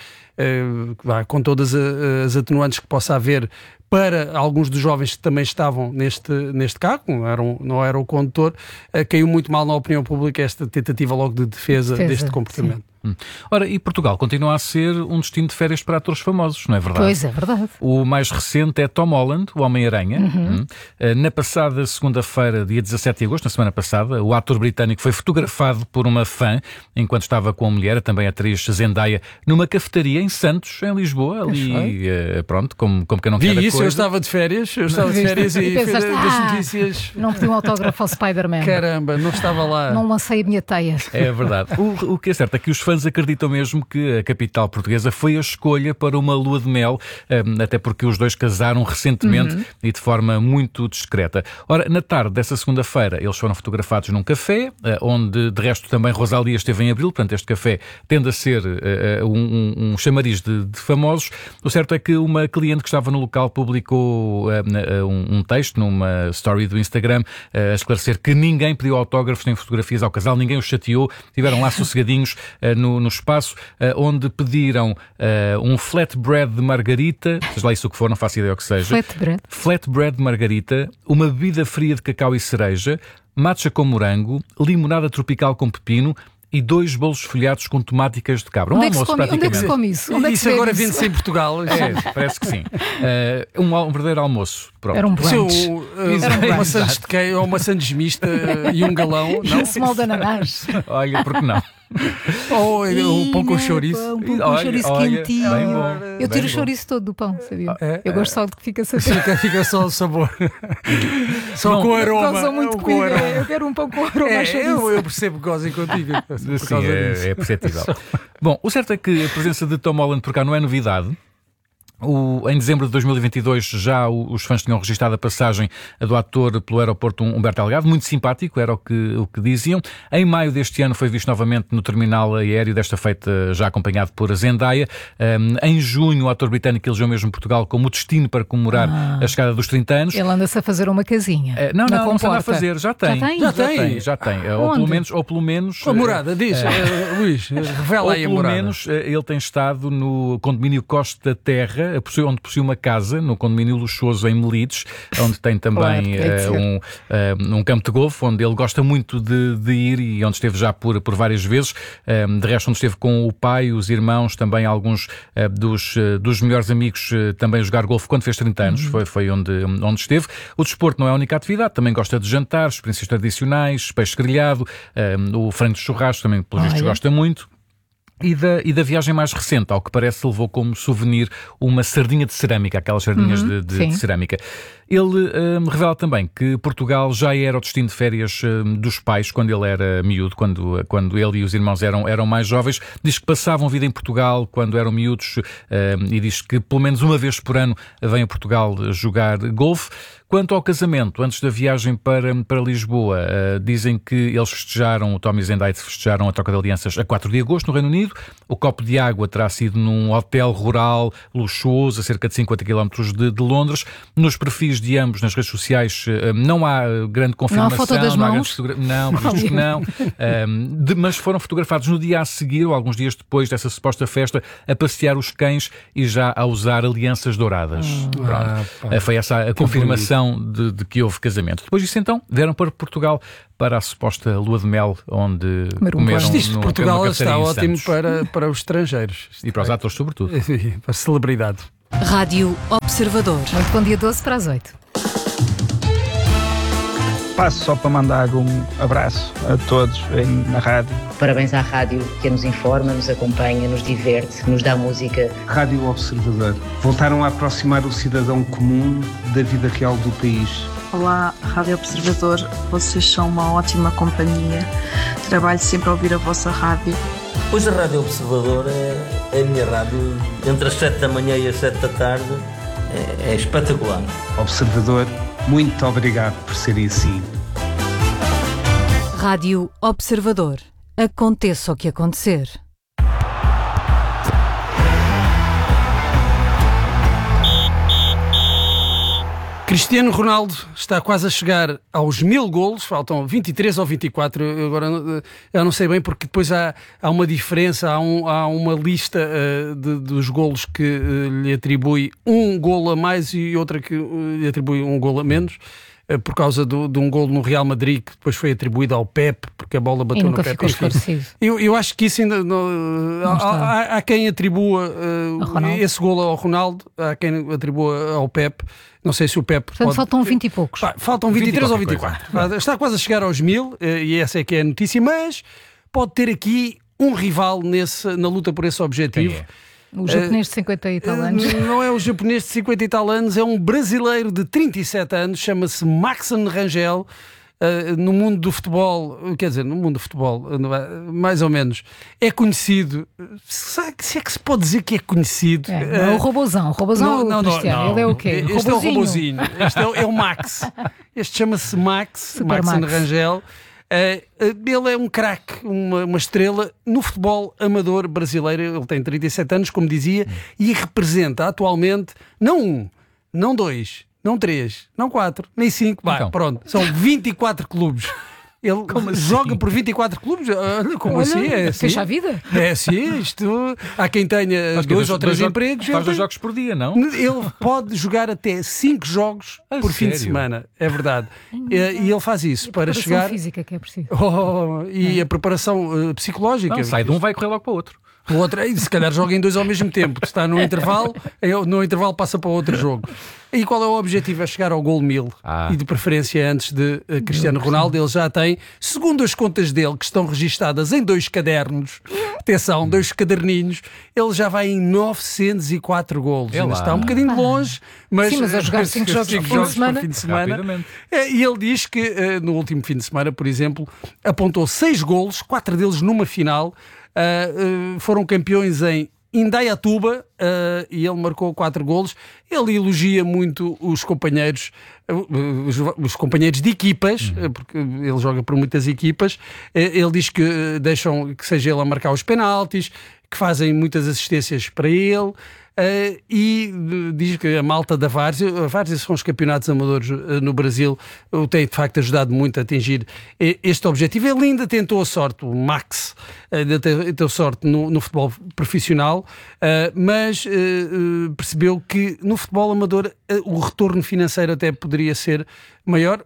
uh, com todas as atenuantes que possa haver para alguns dos jovens que também estavam neste, neste carro, não era, um, não era o condutor, uh, caiu muito mal na opinião pública esta tentativa logo de defesa, defesa deste comportamento. Sim. Ora, e Portugal continua a ser um destino de férias para atores famosos, não é verdade? Pois é, verdade. O mais recente é Tom Holland, o Homem-Aranha. Uhum. Na passada segunda-feira, dia dezassete de agosto, na semana passada, o ator britânico foi fotografado por uma fã enquanto estava com a mulher, também a atriz Zendaya, numa cafetaria em Santos, em Lisboa, ali, pronto, como, como que eu não quero Vi isso, coisa. eu estava de férias, eu estava de férias e, e pensaste, das ah, notícias... Não pedi um autógrafo ao Spider-Man. Caramba, não estava lá. Não lancei a minha teia. É verdade. O, o que é certo é que os fãs acreditam mesmo que a capital portuguesa foi a escolha para uma lua de mel, até porque os dois casaram recentemente uhum. e de forma muito discreta. Ora, na tarde dessa segunda-feira, eles foram fotografados num café, onde de resto também Rosalía esteve em abril, portanto este café tende a ser uh, um, um, um chamariz de, de famosos. O certo é que uma cliente que estava no local publicou uh, um, um texto numa story do Instagram uh, a esclarecer que ninguém pediu autógrafos nem fotografias ao casal, ninguém os chateou, estiveram lá sossegadinhos uh, no, no espaço, Uh, onde pediram uh, um flatbread de margarita, seja lá isso o que for, não faço ideia o que seja. Flatbread. Flatbread de margarita, uma bebida fria de cacau e cereja, matcha com morango, limonada tropical com pepino e dois bolos folhados com temáticas de cabra. Um onde é que almoço, se come, praticamente. onde é que se come isso? Onde é que isso agora vende-se em Portugal? É, parece que sim. Uh, um, um verdadeiro almoço. Pronto. Era um brunch. Seu, uh, Era um uma sandes de queijo ou uma sandes mista uh, e um galão. Não? Small de ananás. Olha, porque não? Ou o pão com chouriço. Um pão com chouriço quentinho. Bem bom, eu tiro bem o chouriço todo do pão, sabia? É, eu gosto só de que fica sabor. Fica, fica só o sabor. Só não, com aroma. Gozam muito com comigo. Aroma. Eu quero um pão com aroma. É, eu, eu percebo que gozem contigo. Sim, é, é perceptível. Bom, o certo é que a presença de Tom Holland por cá não é novidade. O, em dezembro de dois mil e vinte e dois já os fãs tinham registrado a passagem do ator pelo aeroporto Humberto Delgado, muito simpático, era o que, o que diziam. Em maio deste ano foi visto novamente no terminal aéreo, desta feita já acompanhado por Zendaya. Um, em junho o ator britânico elegeu mesmo Portugal como destino para comemorar ah. a chegada dos trinta anos. Ele anda-se a fazer uma casinha. Uh, não, não, não se anda a fazer, já tem. Já tem? Já tem, já tem. Uh, ou, pelo menos, ou pelo menos... A morada, diz, uh, Luís, revela aí a morada. Ou pelo menos uh, ele tem estado no condomínio Costa Terra, Guerra, possui, onde possui uma casa no condomínio luxuoso em Melides, onde tem também claro, uh, um, uh, um campo de golfe, onde ele gosta muito de, de ir e onde esteve já por, por várias vezes. Uh, de resto, onde esteve com o pai, os irmãos, também alguns uh, dos, uh, dos melhores amigos uh, também jogar golfe quando fez trinta anos, uhum. foi, foi onde, onde esteve. O desporto não é a única atividade, também gosta de jantar, experiências tradicionais, peixe grelhado, uh, o frango de churrasco também, pelos vistos, gosta muito. E da, e da viagem mais recente, ao que parece, levou como souvenir uma sardinha de cerâmica, aquelas sardinhas uhum, de, de, de cerâmica. Ele um, revela também que Portugal já era o destino de férias um, dos pais quando ele era miúdo, quando, quando ele e os irmãos eram, eram mais jovens. Diz que passavam vida em Portugal quando eram miúdos um, e diz que pelo menos uma vez por ano vem a Portugal jogar golfe. Quanto ao casamento, antes da viagem para, para Lisboa, uh, dizem que eles festejaram, o Tommy Zendaya festejaram a troca de alianças a quatro de agosto no Reino Unido. O copo de água terá sido num hotel rural luxuoso a cerca de cinquenta quilómetros de, de Londres. Nos perfis de ambos nas redes sociais uh, não há grande confirmação. Não há foto das não há mãos? Fotogra... Não, visto que não. Um, de, mas foram fotografados no dia a seguir, ou alguns dias depois dessa suposta festa, a passear os cães e já a usar alianças douradas. Hum. Ah, uh, foi essa a confirmação De, de que houve casamento. Depois disso, então, deram para Portugal para a suposta lua de mel, onde Comer um comeram isto no, Portugal no está ótimo para, para os estrangeiros. E para os atores, sobretudo. Para a celebridade. Rádio Observador. Muito bom dia, doze para as oito. Passo só para mandar um abraço a todos na rádio. Parabéns à rádio que nos informa, nos acompanha, nos diverte, nos dá música. Rádio Observador. Voltaram a aproximar o cidadão comum da vida real do país. Olá, Rádio Observador. Vocês são uma ótima companhia. Trabalho sempre a ouvir a vossa rádio. Pois a Rádio Observador é, é a minha rádio. Entre as sete da manhã e as sete da tarde é, é espetacular. Observador, muito obrigado por serem assim. Rádio Observador. Aconteça o que acontecer. Cristiano Ronaldo está quase a chegar aos mil golos, faltam vinte e três ou vinte e quatro, eu agora eu não sei bem, porque depois há, há uma diferença, há, um, há uma lista uh, de, dos golos que uh, lhe atribui um golo a mais e outra que uh, lhe atribui um golo a menos. Por causa do, de um golo no Real Madrid que depois foi atribuído ao Pep, porque a bola bateu no Pep. Eu, eu acho que isso ainda não, não há, há, há quem atribua uh, esse golo ao Ronaldo, há quem atribua ao Pep. Não sei se o Pep. Portanto, pode... faltam vinte e poucos. Pá, faltam vinte e três ou vinte e quatro. Coisa. Está quase a chegar aos mil, e essa é que é a notícia, mas pode ter aqui um rival nesse, na luta por esse objetivo. É? O japonês de cinquenta e tal anos. Não é o japonês de cinquenta e tal anos, é um brasileiro de trinta e sete anos, chama-se Maxen Rangel. Uh, no mundo do futebol, quer dizer, no mundo do futebol, mais ou menos, é conhecido. Se é que se pode dizer que é conhecido? É, não é o robozão, o robozão não, não, Cristiano, não, ele é o quê? Este robozinho. É o robozinho, este é, é o Max. Este chama-se Max, Maxen Max. Rangel. Uh, ele é um craque, uma, uma estrela no futebol amador brasileiro. Ele tem trinta e sete anos, como dizia, hum. e representa atualmente não um, não dois, não três, não quatro, nem cinco, vai, então. Pronto, são vinte e quatro clubes. Ele como joga assim? Por vinte e quatro clubes. Olha, como Olha, assim? É assim. Fecha a vida. É assim, isto. Há quem tenha dois, dois ou três dois empregos. Faz dois jogos por dia, não? Ele pode jogar até cinco jogos ah, por sério? Fim de semana. É verdade. E, e ele faz isso e para chegar. A física que é preciso. Oh, e é. A preparação uh, psicológica. Não, sai de um, vai correr logo para o outro. O outro, se calhar joga em dois ao mesmo tempo. Está no intervalo, no intervalo passa para outro jogo. E qual é o objetivo? É chegar ao gol mil. Ah. E de preferência antes de uh, Cristiano Ronaldo. Ele já tem, segundo as contas dele, que estão registadas em dois cadernos, atenção, dois caderninhos, ele já vai em novecentos e quatro golos. Ainda está um bocadinho longe, mas... Sim, mas a jogar cinco jogos por fim de semana. Fim de semana. E ele diz que uh, no último fim de semana, por exemplo, apontou seis golos, quatro deles numa final. Uh, uh, foram campeões em Indaiatuba uh, e ele marcou quatro golos. Ele elogia muito os companheiros, uh, os, os companheiros de equipas, uhum. uh, porque ele joga por muitas equipas. Uh, ele diz que uh, deixam que seja ele a marcar os penaltis, que fazem muitas assistências para ele. Uh, e uh, diz que a malta da Várzea, a Várzea são os campeonatos amadores uh, no Brasil, o tem de facto ajudado muito a atingir uh, este objetivo. Ele ainda tentou a sorte, o Max, uh, ainda tentou sorte no, no futebol profissional, uh, mas uh, uh, percebeu que no futebol amador uh, o retorno financeiro até poderia ser maior,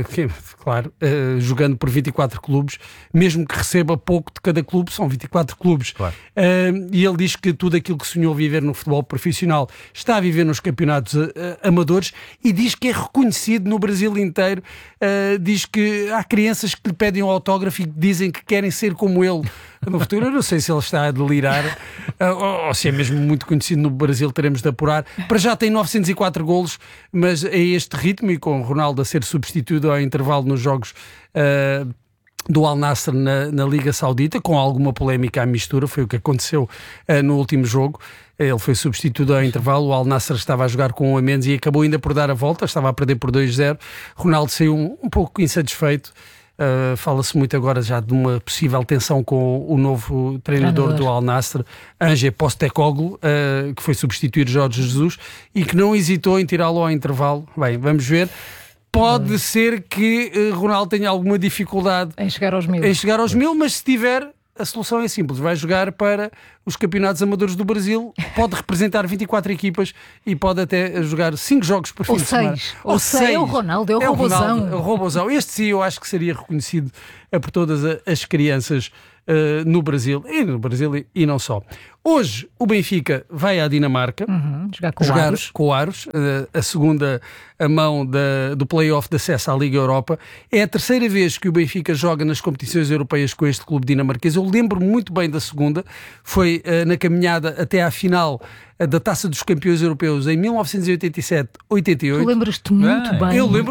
claro, uh, jogando por vinte e quatro clubes, mesmo que receba pouco de cada clube, são vinte e quatro clubes. Claro. Uh, e ele diz que tudo aquilo que sonhou viver no futebol profissional está a viver nos campeonatos uh, amadores e diz que é reconhecido no Brasil inteiro. Uh, diz que há crianças que lhe pedem um autógrafo e que dizem que querem ser como ele no futuro. Eu não sei se ele está a delirar uh, ou, ou se é mesmo muito conhecido no Brasil, teremos de apurar. Para já tem novecentos e quatro golos, mas a este ritmo e com Ronaldo a ser substituído ao intervalo nos jogos uh, do Al Nassr na, na Liga Saudita, com alguma polémica à mistura, foi o que aconteceu uh, no último jogo. Ele foi substituído ao intervalo, o Al Nassr estava a jogar com um a menos e acabou ainda por dar a volta, estava a perder por dois a zero. Ronaldo saiu um, um pouco insatisfeito. Uh, fala-se muito agora já de uma possível tensão com o novo treinador, treinador. do Al Nassr, Ange Postecoglou, uh, que foi substituir Jorge Jesus e que não hesitou em tirá-lo ao intervalo. Bem, vamos ver. Pode hum. ser que uh, Ronaldo tenha alguma dificuldade em chegar aos mil. Em chegar aos mil, mas se tiver, a solução é simples. Vai jogar para os campeonatos amadores do Brasil, pode representar vinte e quatro equipas e pode até jogar cinco jogos por fim de semana. Ou seis. É o Ronaldo, é o é robozão. O, é o robozão. Este sim eu acho que seria reconhecido por todas as crianças uh, no Brasil, e no Brasil e, e não só. Hoje o Benfica vai à Dinamarca uhum, jogar com jogar o Aros, com o Aros uh, a segunda a mão da, do play-off de acesso à Liga Europa. É a terceira vez que o Benfica joga nas competições europeias com este clube dinamarquês. Eu lembro muito bem da segunda, foi uh, na caminhada até à final uh, da Taça dos Campeões Europeus em mil novecentos e oitenta e sete oitenta e oito. Tu lembras-te muito ah, bem. Eu lembro